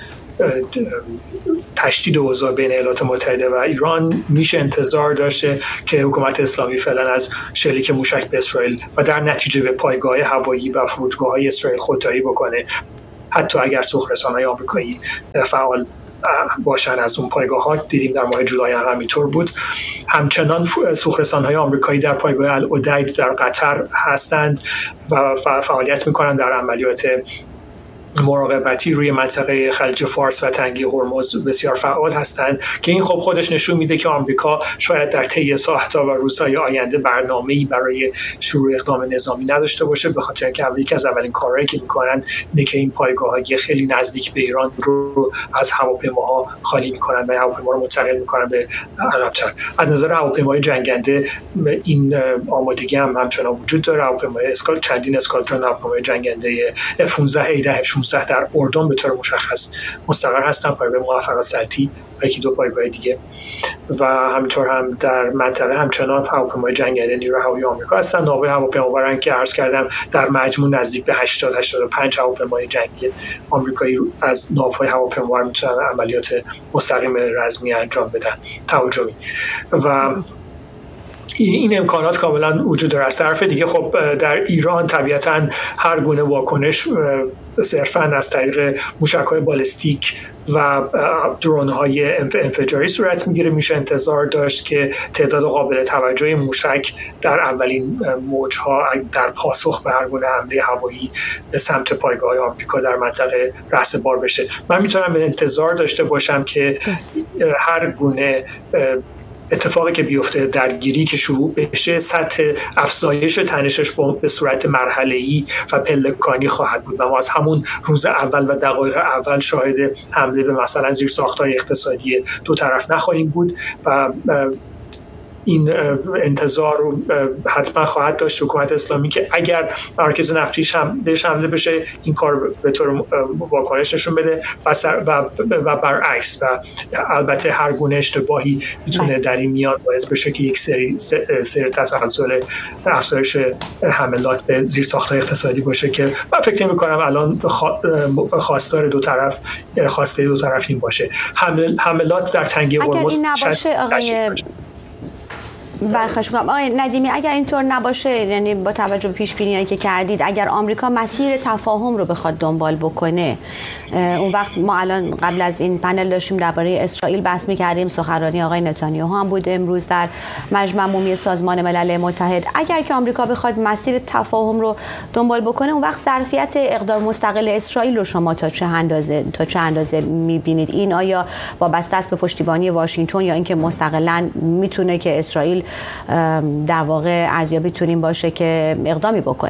تشدید اوضاع بین ایالات متحده و ایران، میشه انتظار داشته که حکومت اسلامی فعلا از شلیک موشک به اسرائیل و در نتیجه به پایگاه هوایی و فرودگاه‌های اسرائیل خودداری بکنه، حتی اگر سوخرسان‌های آمریکایی فعال باشن از اون پایگاه‌ها. دیدیم در ماه جولای هم همینطور بود. همچنان سوخرسان‌های آمریکایی در پایگاه العدید در قطر هستند و فعالیت می‌کنند در عملیات مراقبتی روی منطقه خلیج فارس و تنگه هرمز بسیار فعال هستند که این خب خودش نشون میده که آمریکا شاید در طی ساعت‌ها و روزهای آینده برنامه‌ای برای شروع اقدام نظامی نداشته باشه، به خاطر اینکه یکی از اولین کارهایی که میکنن اینه که این پایگاه‌های خیلی نزدیک به ایران رو از هواپیماها خالی میکنن و هواپیما رو منتقل میکنن به عقب‌تر. از نظر هواپیماهای جنگنده این آمادگی هم همچنان وجود داره. هواپیمای چندین اسکادرون هواپیمای جنگنده F-15 در اردن به طور مشخص مستقر هستن، پایگاه موفق سلطی و یکی دو پایگاه دیگه، و همینطور هم در منطقه همچنان هواپیمای جنگنده نیروی هوایی آمریکا هستن. ناوهای هواپیمابران که عرض کردم در مجموع نزدیک به 80-85 هواپیمای جنگی آمریکایی از ناوهای هواپیمابر میتونن عملیات مستقیم رزمی انجام بدن تهاجمی و این امکانات کاملا وجود داره. از طرف دیگه خب در ایران طبیعتاً هر گونه واکنش صرفاً از طریق موشک‌های بالستیک و درون‌های انفجاری صورت میگیره. میشه انتظار داشت که تعداد قابل توجهی موشک در اولین موج‌ها در پاسخ به هر گونه حمله هوایی به سمت پایگاه‌های آمریکا در منطقه رأس‌بار بشه. من میتونم به انتظار داشته باشم که هر گونه اتفاقی که بیفته، درگیری که شروع بشه، سطح افزایش تنشش به صورت مرحله‌ای و پلکانی خواهد بود و ما از همون روز اول و دقایق اول شاهد حمله به مثلا زیرساخت‌های اقتصادی دو طرف نخواهیم بود و این انتظار رو حتما خواهد داشت حکومت اسلامی که اگر مراکز نفتیش هم بهش حمله بشه این کار به طور واکنش نشون بده و برعکس، و البته هر گونه اشتباهی میتونه در این میان باعث بشه که یک سری تسلسل افزایش حملات به زیرساخت‌های اقتصادی باشه که من فکر می‌کنم الان خواستار دو طرف، خواسته دو طرف این باشه. حملات در تنگه هرمز برخواهش می‌کنم آقای ندیمی، اگر اینطور نباشه، یعنی با توجه به پیش‌بینی‌هایی که کردید، اگر آمریکا مسیر تفاهم رو بخواد دنبال بکنه، اون وقت ما الان قبل از این پنل داشتیم درباره اسرائیل بحث می‌کردیم، سخنرانی آقای نتانیاهو هم بود امروز در مجمع عمومی سازمان ملل متحد. اگر که آمریکا بخواد مسیر تفاهم رو دنبال بکنه، اون وقت ظرفیت اقدام مستقل اسرائیل رو شما تا چه اندازه می‌بینید؟ این آیا وابسته است به پشتیبانی واشنگتن یا اینکه مستقلاً میتونه که اسرائیل در واقع ارزیابی تونیم باشه که اقدامی بکنه؟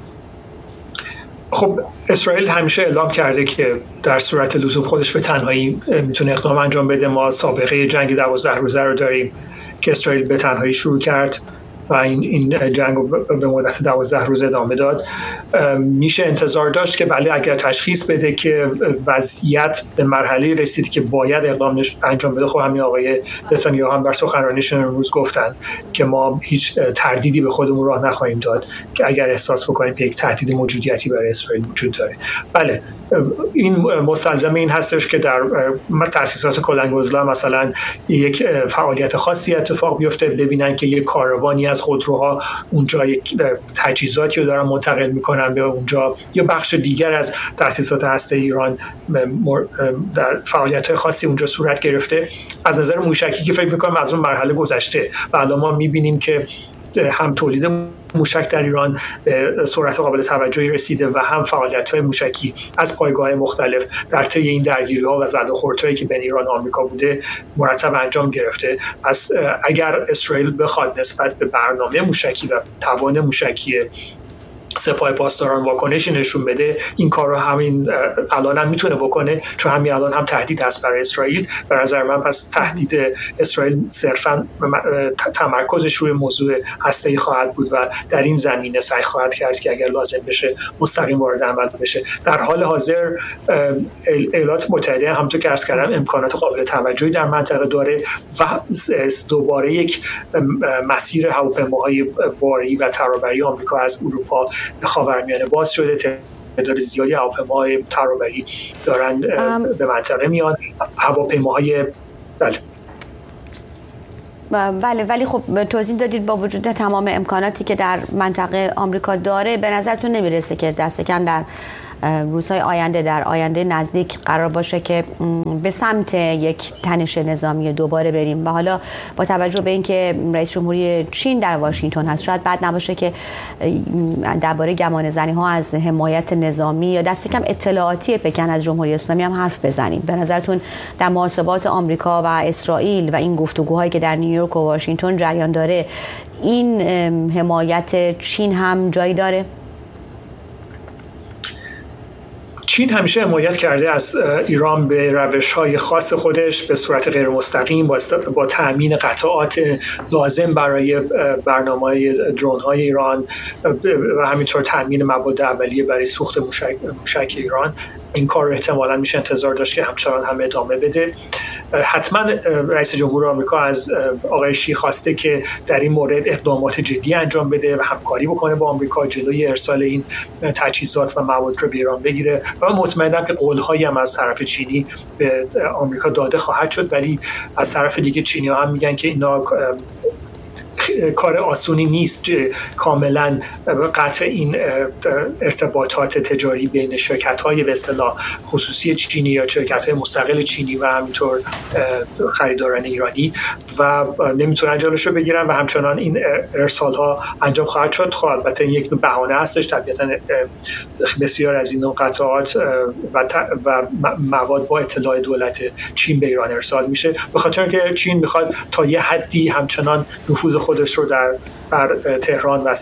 خب اسرائیل همیشه اعلام کرده که در صورت لزوم خودش به تنهایی میتونه اقدام انجام بده. ما سابقه جنگ 12 روزه رو داریم که اسرائیل به تنهایی شروع کرد و این جنگ رو به مدت 12 روز ادامه داد. میشه انتظار داشت که بله اگر تشخیص بده که وضعیت به مرحله رسید که باید اقدام انجام بده، خب همین آقای نتانیاهو هم در سخنرانیشون امروز گفتن که ما هیچ تردیدی به خودمون راه نخواهیم داد که اگر احساس بکنیم که یک تهدید موجودیتی برای اسرائیل وجود داره. بله این مستلزم این هستش که در تأسیسات کلنگوزلا مثلا یک فعالیت خاصی اتفاق بیفته، ببینن که یک کاروانی از خودروها اونجا یک تجهیزاتی رو دارن منتقل میکنن به اونجا، یا بخش دیگر از تأسیسات هسته ایران در فعالیت خاصی اونجا صورت گرفته. از نظر موشکی که فکر میکنم از اون مرحله گذشته و الان ما میبینیم که هم تولید موشک در ایران به سرعت قابل توجهی رسیده و هم فعالیت‌های موشکی از پایگاه‌های مختلف در طی این درگیری‌ها و زد و خوردهایی که بین ایران و آمریکا بوده مرتب انجام گرفته. پس اگر اسرائیل بخواد نسبت به برنامه موشکی و توان موشکی سپاه پاسداران واکنشی نشون بده، این کار رو همین الان هم میتونه بکنه، چون همین الان هم تهدید هست برای اسرائیل. به نظر من پس تهدید اسرائیل صرفا تمرکزش روی موضوع هسته‌ای خواهد بود و در این زمینه سعی خواهد کرد که اگر لازم بشه مستقیم وارد عمل بشه. در حال حاضر ایالات متحده همونطور که عرض کردم امکانات قابل توجهی در منطقه داره و دوباره یک مسیر هواپیماهای باری و ترابری آمریکا از اروپا به خاورمیانه باز شده. تعداد زیادی هواپیماهای ترابری دارن به منطقه میان. هواپیماهای بله، ولی خب توضیح دادید با وجود تمام امکاناتی که در منطقه آمریکا داره، به نظرتون نمیرسه که دست کم در روزهای آینده، در آینده نزدیک قرار باشه که به سمت یک تنش نظامی دوباره بریم؟ و حالا با توجه به اینکه رئیس جمهوری چین در واشنگتن هست، شاید بد نباشه که درباره گمان زنی ها از حمایت نظامی یا دست کم اطلاعاتی پکن از جمهوری اسلامی هم حرف بزنیم. به نظرتون در محاسبات آمریکا و اسرائیل و این گفتگوهایی که در نیویورک و واشنگتن جریان داره، این حمایت چین هم جایی داره؟ چین همیشه حمایت کرده از ایران به روش‌های خاص خودش به صورت غیر مستقیم با تأمین قطعات لازم برای برنامه‌های درون‌های ایران و همینطور تأمین مواد اولیه برای سوخت موشک ایران. این کار رو احتمالاً میشه انتظار داشت که همچنان هم ادامه بده. حتما رئیس جمهور آمریکا از آقای شی خواسته که در این مورد اقدامات جدی انجام بده و همکاری بکنه با آمریکا جلوی ارسال این تجهیزات و مواد رو به ایران بگیره و مطمئنم که قول‌هایی هم از طرف چینی به آمریکا داده خواهد شد. ولی از طرف دیگه چینی‌ها هم میگن که اینا کار آسونی نیست کاملا قطع این ارتباطات تجاری بین شرکت‌های به اصطلاح خصوصی چینی یا شرکت‌های مستقل چینی و همینطور خریداران ایرانی و نمیتونن جلوشو بگیرن و همچنان این ارسال‌ها انجام خواهد شد. البته یک بهانه هستش، طبیعتاً بسیار از این قطعات و مواد با اطلاع دولت چین به ایران ارسال میشه، به خاطر که چین میخواد تا یه حدی همچنان نفوذ خودش رو بر تهران و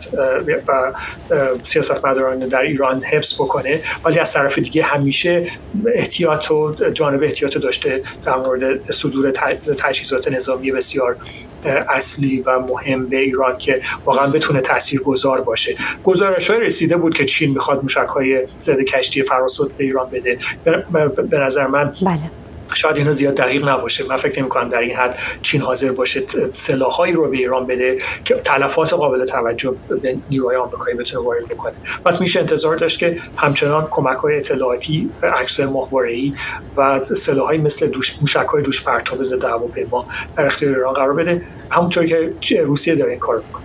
سیاستمداران در ایران حفظ بکنه، ولی از طرف دیگه همیشه جانب احتیاط داشته در مورد صدور تجهیزات نظامی بسیار اصلی و مهم به ایران که واقعا بتونه تاثیرگذار باشه. گزارش‌های رسیده بود که چین میخواد موشک‌های ضد کشتی فراسود به ایران بده. به نظر من شاید اینا زیاد دقیق نباشه. من فکر نمی‌کنم در این حد چین حاضر باشه سلاحایی رو به ایران بده که تلفات قابل توجه به نیروهای آمریکایی بتونه وارد بکنه. پس میشه انتظار داشت که همچنان کمک‌های اطلاعاتی، عکس‌های ماهواره‌ای و سلاحایی مثل موشک‌های دوش پرتاب ضد هواپیما در اختیار ایران قرار بده، همونطور که روسیه داره این کارو می‌کنه.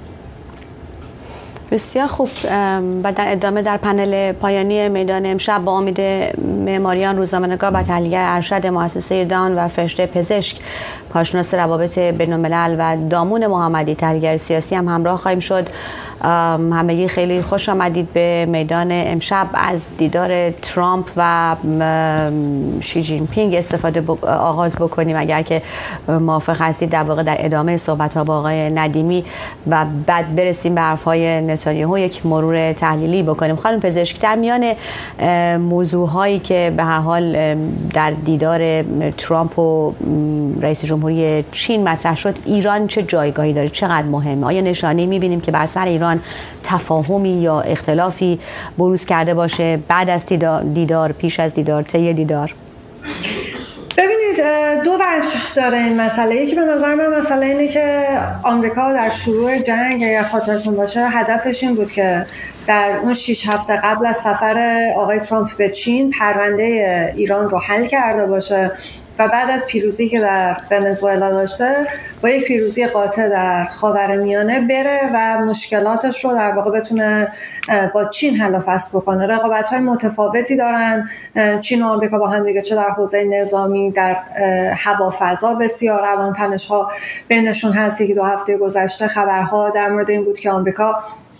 بسیار خوب. و در ادامه در پنل پایانی میدان امشب با امید معماریان، روزنامه‌نگار و تحلیلگر ارشد مؤسسه دان و فرشته پزشک، کارشناس روابط بین‌الملل و دامون محمدی، تحلیلگر سیاسی هم همراه خواهیم شد. همگی خیلی خوش آمدید به میدان امشب. از دیدار ترامپ و شی جین پینگ آغاز بکنیم اگر که موافق هستید، در واقع در ادامه صحبت‌ها با آقای ندیمی و بعد برسیم به حرف‌های نتانیاهو یک مرور تحلیلی بکنیم. خانم پزشک، در میان موضوعهایی که به هر حال در دیدار ترامپ و رئیس جمهوری چین مطرح شد، ایران چه جایگاهی داره؟ چقدر مهمه؟ آیا نشانه‌ای می‌بینیم که بر سر ایران تفاهمی یا اختلافی بروز کرده باشه بعد از دیدار، پیش از دیدار، طی دیدار؟ ببینید، دو وجه داره این مسئله. یکی به نظر من مسئله اینه که آمریکا در شروع جنگ، اگر خاطرتون باشه، هدفش این بود که در اون 6 هفته قبل از سفر آقای ترامپ به چین پرونده ایران رو حل کرده باشه و بعد از پیروزی که در ونزوئلا داشته با یک پیروزی قاطع در خاورمیانه بره و مشکلاتش رو در واقع بتونه با چین حل و فصل بکنه. رقابت‌های متفاوتی دارن چین و آمریکا با هم دیگه، چه در حوزه نظامی، در هوافضا بسیار الان تنش‌ها بینشون هست. یکی دو هفته گذشته خبرها در مورد این بود که آمریکا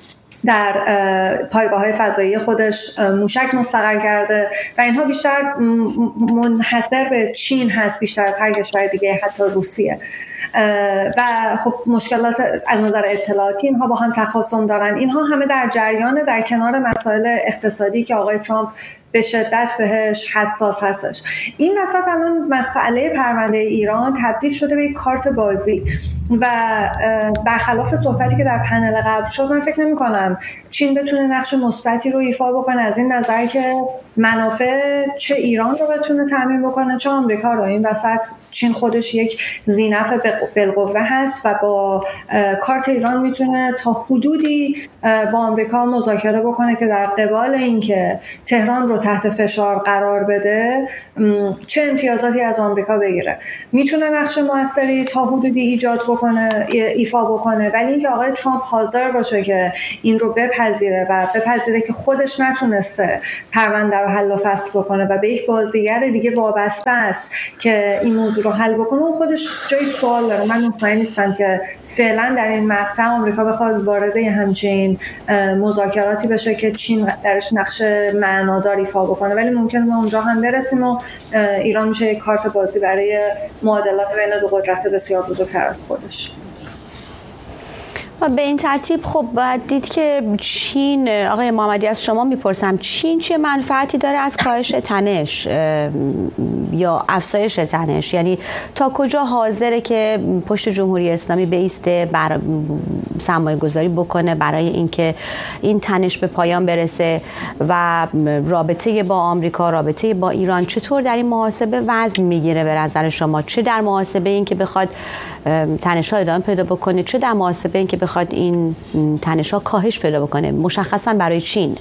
در پایگاه‌های فضایی خودش موشک مستقر کرده و اینها بیشتر منحصر به چین هست بیشتر هر کشور دیگه، حتی روسیه. و خب مشکلات از نظر اطلاعاتی اینها با هم تخاصم دارن. اینها همه در جریان، در کنار مسائل اقتصادی که آقای ترامپ به شدت بهش حساس هستش. این وسط الان مسئله پرونده ایران تبدیل شده به یک کارت بازی و برخلاف صحبتی که در پنل قبل شد، من فکر نمی کنم چین بتونه نقش مثبتی رو ایفا بکنه از این نظر که منافع چه ایران رو بتونه تامین بکنه چه آمریکا رو. این وسط چین خودش یک ذینفع بالقوه هست و با کارت ایران میتونه تا حدودی با آمریکا مذاکره بکنه که در قبال اینکه تهران رو تحت فشار قرار بده چه امتیازاتی از آمریکا بگیره. میتونه نقش موثری تا حدودی ایجاد بکنه، ایفا بکنه، ولی اینکه آقای ترامپ حاضر باشه که این رو بپذیره و بپذیره که خودش نتونسته پرونده رو حل و فصل بکنه و به یک بازیگر دیگه وابسته است که این موضوع رو حل بکنه، اون خودش جای سوال داره. من مطمئن نیستم که فعلا در این مقطع آمریکا بخواد وارد همچین مذاکراتی بشه که چین درش نقش معنادار ایفا بکنه، ولی ممکنه ما اونجا هم برسیم و ایران میشه یک کارت بازی برای معادلات بین دو قدرت بسیار بزرگتر از خودش. و به این ترتیب خب باید دید که چین، آقای محمدی از شما میپرسم، چین چه منفعتی داره از کاهش تنش یا افزایش تنش؟ یعنی تا کجا حاضره که پشت جمهوری اسلامی بایسته، سرمایه گذاری بکنه برای اینکه این تنش به پایان برسه و رابطه با آمریکا، رابطه با ایران چطور در این محاسبه وزن میگیره به نظر شما؟ چه در محاسبه این که بخواد تنش‌ها ادامه پیدا بکنه، چه در محاسبه این که بخواد این تنش‌ها کاهش پیدا بکنه، مشخصا برای چین؟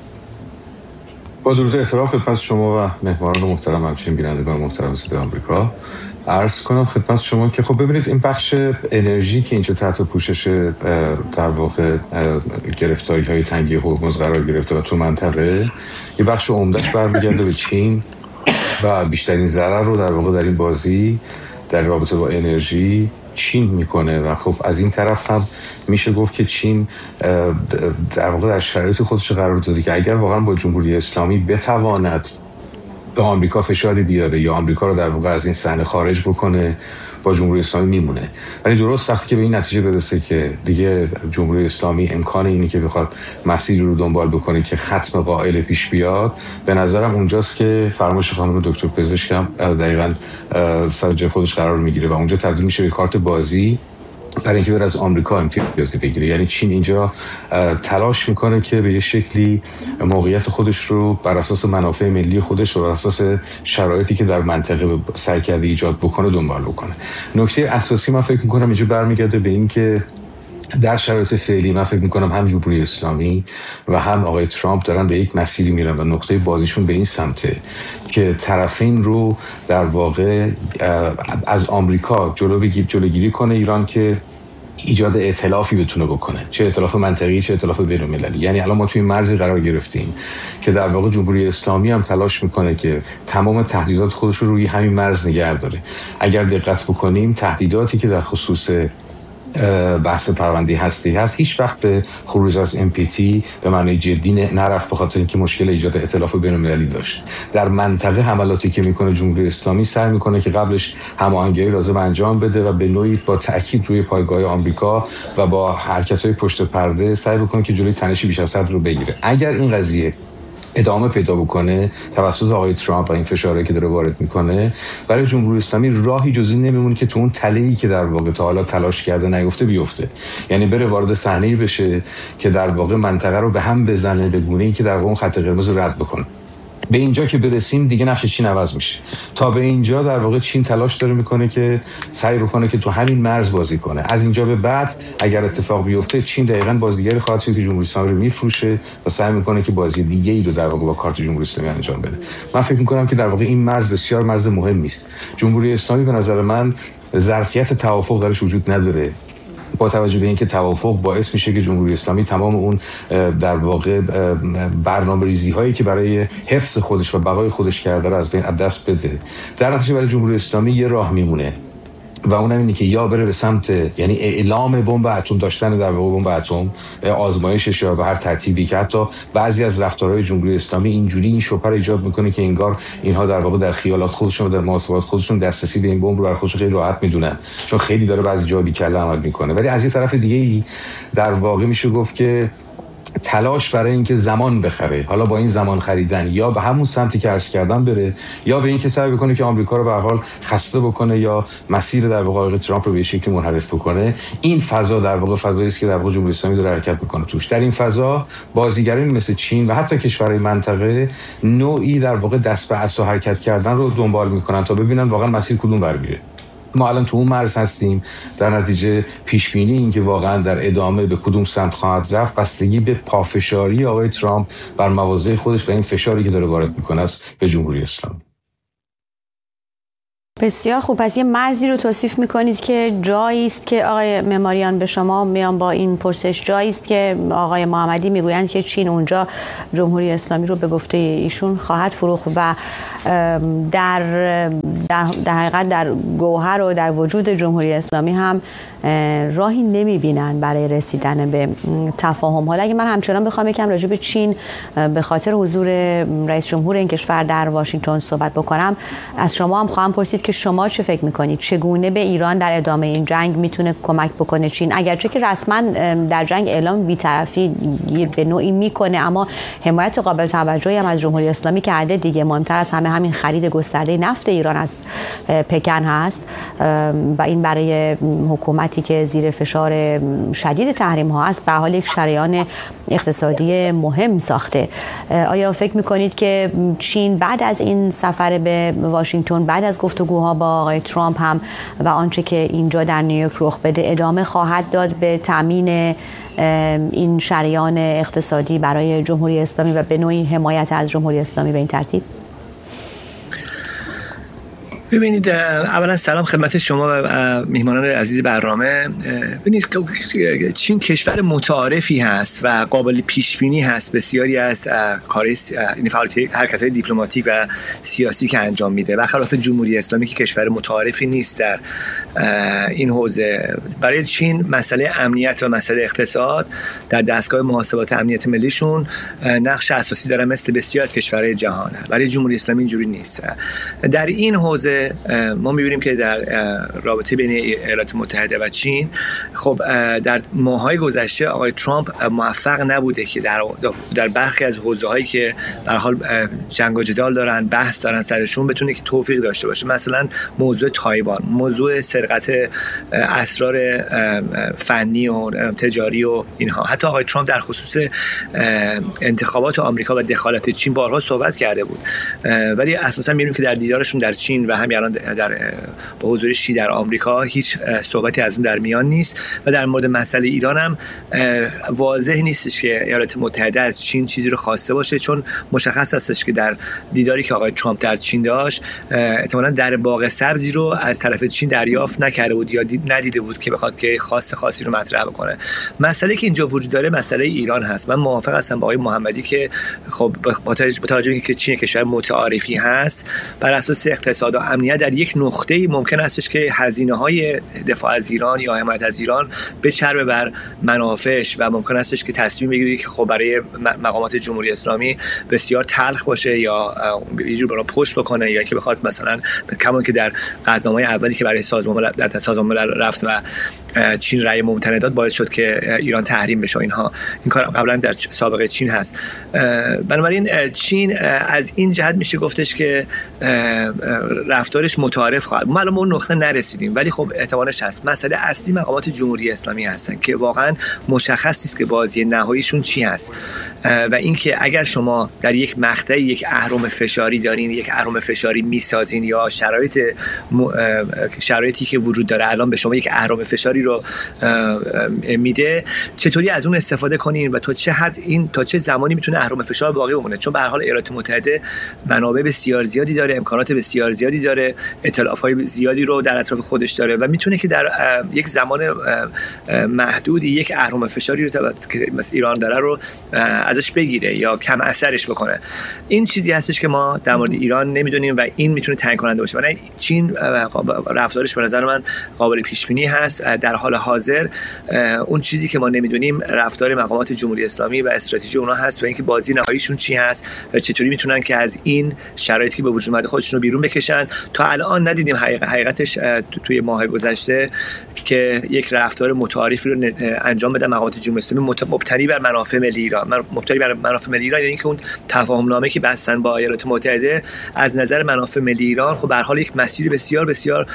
با درود و احترام خدمت شما و مهمانان محترم، همچنین بینندگان محترم صدای آمریکا، عرض کنم خدمت شما که خب ببینید این بخش انرژی که اینجا تحت پوشش در واقع گرفتاری‌های تنگی هرمز قرار گرفته و تو منطقه، یه بخش عمده‌اش برمیگرده به چین و بیشترین ضرر رو در واقع در این بازی در رابطه با انرژی چین میکنه و خب از این طرف هم میشه گفت که چین در واقع در شرایط خودش قرار داده که اگر واقعا با جمهوری اسلامی بتواند به آمریکا فشاری بیاره یا آمریکا رو در واقع از این صحنه خارج بکنه، با جمهوری اسلامی میمونه. ولی درست وقتی که به این نتیجه برسه که دیگه جمهوری اسلامی امکان اینی که بخواد مسیری رو دنبال بکنه که ختم قائل پیش بیاد، به نظرم اونجاست که فرمایش خانم دکتر پزشک هم دقیقاً سر جای خودش قرار میگیره و اونجا تبدیل میشه به کارت بازی برای اینکه بره از آمریکا امتیازی بگیره. یعنی چین اینجا تلاش میکنه که به یه شکلی موقعیت خودش رو بر اساس منافع ملی خودش و بر اساس شرایطی که در منطقه سعی کرده ایجاد بکنه دنبال بکنه. نکته اساسی من فکر میکنم اینجا برمیگرده به این که در شرایط فعلی من فکر میکنم هم جمهوری اسلامی و هم آقای ترامپ دارن به یک مسیری میرن و نقطه بازیشون به این سمته که طرفین رو در واقع از آمریکا جلوگیری کنه ایران که ایجاد ائتلافی بتونه بکنه، چه ائتلاف منطقی چه ائتلاف بین‌المللی. یعنی الان ما توی مرزی قرار گرفتیم که در واقع جمهوری اسلامی هم تلاش میکنه که تمام تهدیدات خودش رو روی همین مرز نگه داره. اگر دقت بکنیم تهدیداتی که در خصوص بحث پرونده هستی هست هیچ وقت به خروج از NPT به معنی جدی نرفت، به خاطر اینکه مشکل ایجاد ائتلاف بین‌المللی داشت. در منطقه حملاتی که میکنه جمهوری اسلامی سعی میکنه که قبلش هماهنگی لازم انجام بده و به نوعی با تاکید روی پایگاه آمریکا و با حرکت‌های پشت پرده سعی بکنه که جلوی تنشی بیش از حد رو بگیره. اگر این قضیه ادامه پیدا بکنه توسط آقای ترامپ و این فشاری که داره وارد میکنه، برای جمهوری اسلامی راهی جز این نمیمونه که تو اون تله‌ای که در واقع تا حالا تلاش کرده نیفته بیفته. یعنی بره وارد صحنه‌ای بشه که در واقع منطقه رو به هم بزنه به گونه‌ای که در واقع اون خط قرمز رو رد بکنه. به اینجا که برسیم دیگه نقش چین عوض میشه. تا به اینجا در واقع چین تلاش داره میکنه که سعی بکنه که تو همین مرز بازی کنه. از اینجا به بعد اگر اتفاق بیفته چین دقیقاً بازیگری خواهد شد که جمهوری اسلامی رو میفروشه و سعی میکنه که بازی دیگه‌ای رو در واقع با کارت جمهوری اسلامی انجام بده. من فکر میکنم که در واقع این مرز بسیار مرز مهمی است. جمهوری اسلامی به نظر من ظرفیت توافق درش وجود نداره، با توجه به اینکه توافق باعث میشه که جمهوری اسلامی تمام اون در واقع برنامه‌ریزی هایی که برای حفظ خودش و بقای خودش کرده رو از بین دست بده. در نتیجه برای جمهوری اسلامی یه راه میمونه و اونم اینه که یا بره به سمت یعنی اعلام بمب اتم داشتن در واقع بمب اتم، آزمایشش یا به هر ترتیبی که حتی بعضی از رفتارهای جمهوری اسلامی اینجوری این شبهه رو ایجاد میکنه که انگار اینها در واقع در خیالات خودشون و در محاسبات خودشون دسترسی به این بمب رو برای خودشون خیلی راحت میدونن، چون خیلی داره بعضی جا بی‌کله عمل میکنه. ولی از یه طرف دیگه ای در واقع میشه گفت که تلاش برای اینکه زمان بخره، حالا با این زمان خریدن یا به همون سمتی که عرض کردم بره، یا به اینکه سعی بکنه که آمریکا رو به هر حال خسته بکنه یا مسیر در واقع آقای ترامپ رو به شکلی منحرف بکنه. این فضا در واقع فضایی است که در واقع جمهوری اسلامی داره حرکت میکنه توش. در این فضا بازیگران مثل چین و حتی کشورهای منطقه نوعی در واقع دست به عصا حرکت کردن رو دنبال میکنن تا ببینن واقعا مسیر کدوم برمیره. ما الان تو اون مرز هستیم، در نتیجه پیش بینی این که واقعا در ادامه به کدوم سمت خواهد رفت بستگی به پافشاری آقای ترامپ بر مواضع خودش و این فشاری که داره وارد میکنه است به جمهوری اسلامی. بسیار خوب. پس یه مرزی رو توصیف میکنید که جایی است که آقای معماریان به شما میان با این پرسش، جایی است که آقای محمدی میگویند که چین اونجا جمهوری اسلامی رو به گفته ایشون خواهد فروخت و در حقیقت در گوهر و در وجود جمهوری اسلامی هم راهی نمیبینن برای رسیدن به تفاهم. حالا اگه من همچنان بخوام یکم راجع به چین به خاطر حضور رئیس جمهور این کشور در واشنگتن صحبت بکنم، از شما هم خواهم پرسید که شما چه فکر میکنید چگونه به ایران در ادامه این جنگ میتونه کمک بکنه چین؟ اگرچه که رسما در جنگ اعلام بی‌طرفی به نوعی میکنه، اما حمایت قابل توجهی هم از جمهوری اسلامی کرده دیگه. مهمتر از همه همین خرید گسترده نفت ایران از پکن هست و این برای حکومتی که زیر فشار شدید تحریم ها است به حال یک شریان اقتصادی مهم ساخته. آیا فکر میکنید که چین بعد از این سفر به واشنگتن، بعد از گفتگوها با آقای ترامپ هم و آنچه که اینجا در نیویورک رخ بده ادامه خواهد داد به تامین این شریان اقتصادی برای جمهوری اسلامی و به نوعی حمایت از جمهوری اسلامی به این ترتیب؟ ببینید، اولا سلام خدمت شما و میهمانان عزیز برنامه. ببینید چین کشور متعارفی هست و قابل پیش بینی هست بسیاری از حرکت‌های دیپلماتیک و سیاسی که انجام میده، برخلاف جمهوری اسلامی که کشور متعارفی نیست در این حوزه. برای چین مسئله امنیت و مسئله اقتصاد در دستگاه محاسبات امنیت ملیشون نقش اساسی داره مثل بسیاری از کشورهای جهان. برای جمهوری اسلامی اینجوری نیست. در این حوزه ما می‌بینیم که در رابطه بین ایالات متحده و چین، خب در ماه‌های گذشته آقای ترامپ موفق نبوده که در برخی از حوزه‌هایی که به هر حال جنگ و جدال دارن، بحث دارن سرشون، بتونه که توفیق داشته باشه. مثلا موضوع تایوان، موضوع سرقت اسرار فنی و تجاری و اینها. حتی آقای ترامپ در خصوص انتخابات آمریکا و دخالت چین بارها صحبت کرده بود، ولی اساسا می‌بینیم که در دیدارشون در چین و همین الان در با حضور شی در آمریکا هیچ صحبتی از اون در میان نیست. و در مورد مسئله ایران هم واضح نیستش که ایالات متحده از چین چیزی رو خواسته باشه، چون مشخص هستش که در دیداری که آقای ترامپ در چین داشت احتمالاً در باغ سبزی رو از طرف چین دریافت نکرده بود یا ندیده بود که بخواد که خاصی رو مطرح بکنه. مسئله که اینجا وجود داره مسئله ایران هست. من موافق هستم با آقای محمدی که خب با توجه به اینکه چین کشور متعارفی هست، بر اساس اقتصاد و امنیت در یک نقطه‌ای ممکن استش که هزینه‌های دفاع از ایران یا حمایت از ایران بچربه بر منافعش و ممکن استش که تصمیم بگیره که خب برای مقامات جمهوری اسلامی بسیار تلخ باشه یا یه جور برای پشت بکنه، یا که بخواد مثلا کمان که در قدنامه‌های اولی که برای سازمان ملل رفت و چین رأی ممتنع داد باعث شد که ایران تحریم بشه. این کار قبلا در سابقه چین هست. بنابراین چین از این جهت میشه گفتش که رفتارش متعارف خواهد. ما الان به اون نقطه نرسیدیم، ولی خب احتمالش هست. مسئله اصلی مقامات جمهوری اسلامی هستن که واقعا مشخص نیست که بازی نهاییشون چی هست و اینکه اگر شما در یک مقطعی یک اهرم فشاری دارین، یک اهرم فشاری میسازین یا شرایطی که وجود داره الان به شما یک اهرم فشاری رو میده، چطوری از اون استفاده کنین و تا چه حد تا چه زمانی میتونه اهرم فشار باقی بمونه؟ چون به هر حال ایالات متحده منابع بسیار زیادی داره، امکانات بسیار زیادی داره داره، ائتلاف‌های زیادی رو در اطراف خودش داره و میتونه که در یک زمان محدودی یک اهرم فشاری رو که مثل ایران داره رو ازش بگیره یا کم اثرش بکنه. این چیزی هستش که ما در مورد ایران نمیدونیم و این میتونه تعیین کننده باشه. ولی چین رفتارش به نظر من قابل پیش بینی هست. در حال حاضر اون چیزی که ما نمیدونیم رفتار مقامات جمهوری اسلامی و استراتژی اونها هست و اینکه بازی نهاییشون چی هست و چطوری میتونن که از این شرایطی که به وجود اومده خودشون رو بیرون بکشن. تا الان ندیدیم حقیقتش توی ماه گذشته که یک رفتار متعارفی رو انجام بدن مقامات جمهوری اسلامی مبتنی بر منافع ملی ایران. مبتنی بر منافع ملی ایران یعنی که اون تفاهم نامه که بستن با ایالات متحده از نظر منافع ملی ایران خب به هر حال یک مسیر بسیار بسیار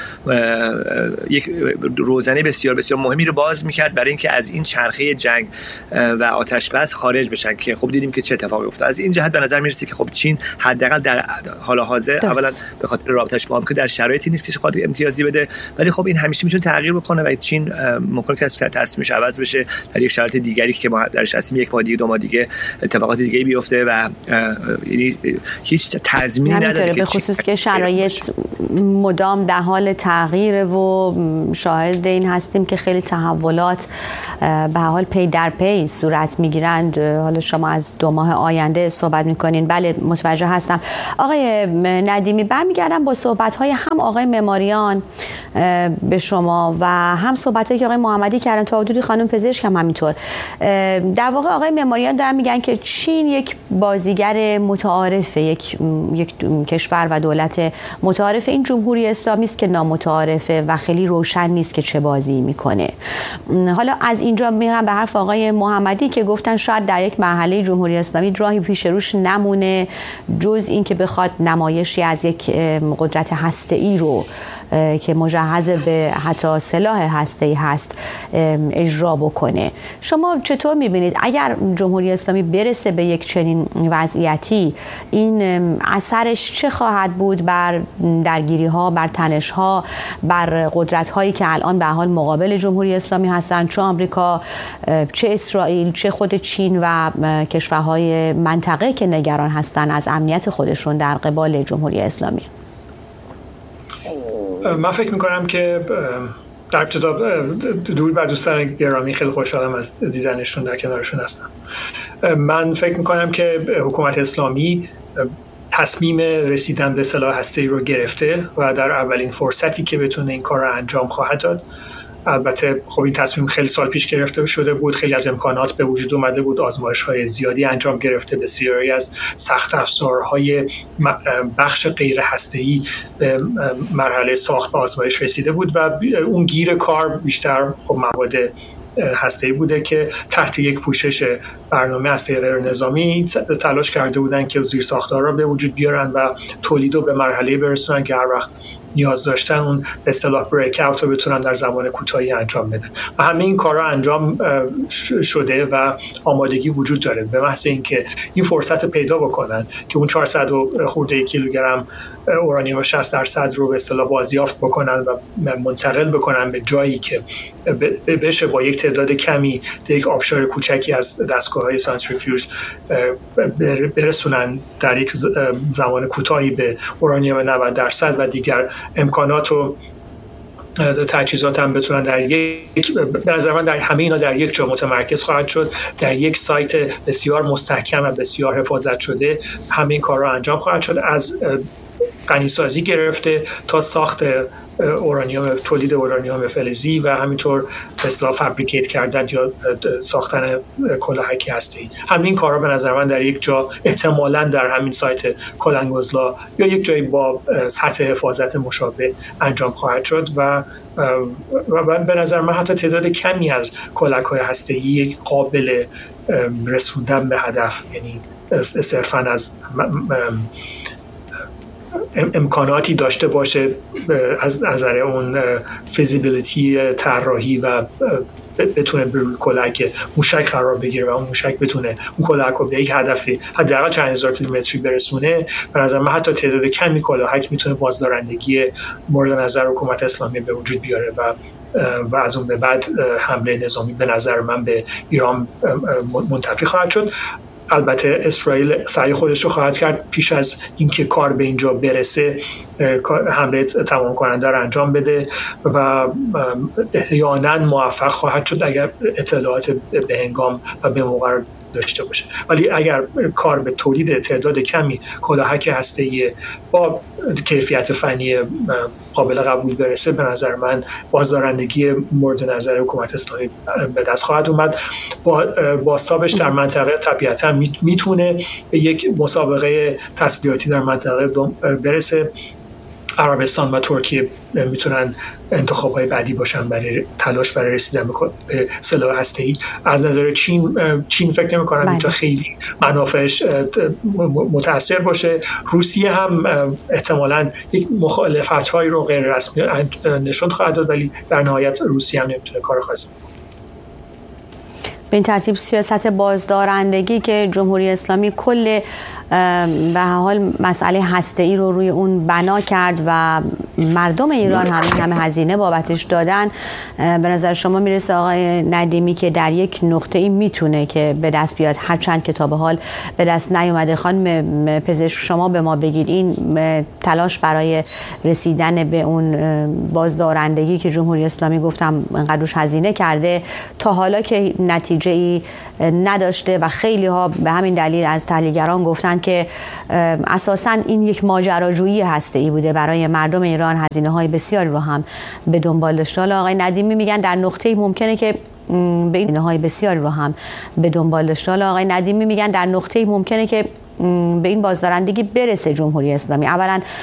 یک روزنه بسیار بسیار مهمی رو باز می‌کرد برای اینکه از این چرخه جنگ و آتش بس خارج بشن که خب دیدیم که چه اتفاقی افتاد. از این جهت به نظر میرسه که خب چین حداقل در حال حاضر اولا به خاطر رابطه‌اش با آمریکا در شرایطی نیست که خاطر امتیازی بده، ولی خب این همیشه میتونه تغییر بکنه و چین ممکنه که تصمیمش عوض بشه در یک شرایط دیگری که ما درش هستیم، یک ماه دیگه، 2 ماه دیگه اتفاقات دیگه بیفته و یعنی هیچ تضمینی نداره به خصوص که شرایط مدام در حال تغییر و شاهد این هستیم که خیلی تحولات به حال پی در پی صورت میگیرند. حالا شما از 2 ماه آینده صحبت میکنین. بله متوجه هستم. آقای ندیمی برمیگردم با صحبت‌های هم آقای معماریان به شما و هم صحبت‌هایی که آقای محمدی کردن، تا حدودی خانم پزشک هم همینطور. در واقع آقای معماریان دارن میگن که چین یک بازیگر متعارفه، یک کشور و دولت متعارف، این جمهوری اسلامی است که نامتعارفه و خیلی روشن نیست که چه بازی میکنه. حالا از اینجا میرم به حرف آقای محمدی که گفتن شاید در یک مرحله جمهوری اسلامی راهی پیش روش نمونه جز این که بخواد نمایشی از یک قدرت هسته‌ای رو که مجهز به حتی سلاح هسته‌ای هست اجرا بکنه. شما چطور میبینید اگر جمهوری اسلامی برسه به یک چنین وضعیتی، این اثرش چه خواهد بود بر درگیری ها، بر تنش ها، بر قدرت هایی که الان به حال مقابل جمهوری اسلامی هستن، چه آمریکا، چه اسرائیل، چه خود چین و کشورهای منطقه که نگران هستن از امنیت خودشون در قبال جمهوری اسلامی؟ من فکر میکنم که در ابتدا دور بر دوستان گرامی، خیلی خوشحالم از دیدنشون، در کنارشون هستم. من فکر میکنم که حکومت اسلامی تصمیم رسیدن به سلاح هسته‌ای رو گرفته و در اولین فرصتی که بتونه این کار رو انجام خواهد داد. البته خب این تصمیم خیلی سال پیش گرفته شده بود، خیلی از امکانات به وجود اومده بود، آزمایش‌های زیادی انجام گرفته، بسیاری از سخت افزارهای بخش غیر هسته‌ای به مرحله ساخت و آزمایش رسیده بود و اون گیر کار بیشتر خب مواد هسته‌ای بوده که تحت یک پوشش برنامه هسته‌ای غیر نظامی تلاش کرده بودن که زیرساخت‌ها را به وجود بیارن و تولید رو به مرحله برسونن که هر وقت نیاز داشتن اون به اصطلاح بریک اوت رو بتونن در زمان کوتاهی انجام بدن و همه این کارا انجام شده و آمادگی وجود داره. به محض اینکه این فرصت پیدا بکنن که اون 400 خورده کیلوگرم اورانیوم 60% رو به اصطلاح بازیافت بکنن و منتقل بکنن به جایی که بشه با یک تعداد کمی یک آبشار کوچکی از دستگاه‌های سانتریفیوژ برسونن در یک زمان کوتاهی به اورانیوم 90% و دیگر امکانات و تجهیزات هم بتونن در یک، به نظر من در همه اینا در یک جا متمرکز خواهد شد، در یک سایت بسیار مستحکم و بسیار حفاظت شده همه این کارها انجام خواهد شد، از غنیسازی گرفته تا ساخت اورانیوم، تولید اورانیوم فلزی و همینطور به اصطلاح فابریکیت کردن یا ساختن کلاهک هسته‌ای. همین کارها به نظر من در یک جا احتمالاً در همین سایت کلنگوزلا یا یک جایی با سطح حفاظت مشابه انجام خواهد شد و به نظر من حتی تعداد کمی از کلاهک‌های هسته‌ای قابل رسوندن به هدف، یعنی صرفاً از امکاناتی داشته باشه از نظر اون فیزیبیلیتی طراحی و بتونه روی کلاهک موشک قرار بگیره و اون موشک بتونه اون کلاهک رو به یک هدفی حداقل چند هزار کیلومتری برسونه. به نظر من حتی تعداد کمی کلاهک میتونه بازدارندگی مورد نظر حکومت اسلامی به وجود بیاره و از اون به بعد حمله نظامی به نظر من به ایران منتفی خواهد شد. البته اسرائیل سعی خودش رو خواهد کرد پیش از اینکه کار به اینجا برسه حمله تمام کننده رو انجام بده و احیانا موفق خواهد شد اگر اطلاعات به هنگام و به موقع داشته باشه. ولی اگر کار به تولید تعداد کمی کلاهک هسته‌ای با کیفیت فنی قابل قبول برسه، به نظر من بازدارندگی مورد نظر حکومت اسلامی به دست خواهد اومد. بازتابش در منطقه طبیعتا میتونه به یک مسابقه تسلیحاتی در منطقه برسه. عربستان و ترکیه میتونن انتخاب‌های بعدی باشن برای تلاش برای رسیدن به سلاح هسته‌ای. از نظر چین فکر نمی‌کنم اینجا خیلی منافعش متأثر باشه. روسیه هم احتمالاً یک مخالفت‌هایی رو غیر رسمی نشون خواهد داد، ولی در نهایت روسیه هم نمیتونه کار خاصی بکنه. به این ترتیب سیاست بازدارندگی که جمهوری اسلامی کل به حال مسئله هسته‌ای رو روی اون بنا کرد و مردم ایران همه هزینه بابتش دادن، به نظر شما میرسه آقای ندیمی که در یک نقطه‌ای میتونه که به دست بیاد، هرچند که تا به حال به دست نیومده؟ خانم پزشک شما به ما بگید این تلاش برای رسیدن به اون بازدارندگی که جمهوری اسلامی گفتم انقدرش هزینه کرده تا حالا که نتیجه‌ای نداشته و خیلی ها به همین دلیل از تحلیلگران گفتن که اساساً این یک ماجراجویی هسته‌ای بوده برای مردم ایران، هزینه‌های بسیاری رو هم به دنبال داشته. حالا آقای ندیمی میگن در نقطه‌ای ممکنه که به این بسیاری رو هم به دنبال داشته. حالا آقای ندیمی میگن در نقطه‌ای ممکنه که به این بازدارندگی برسه جمهوری اسلامی. اولا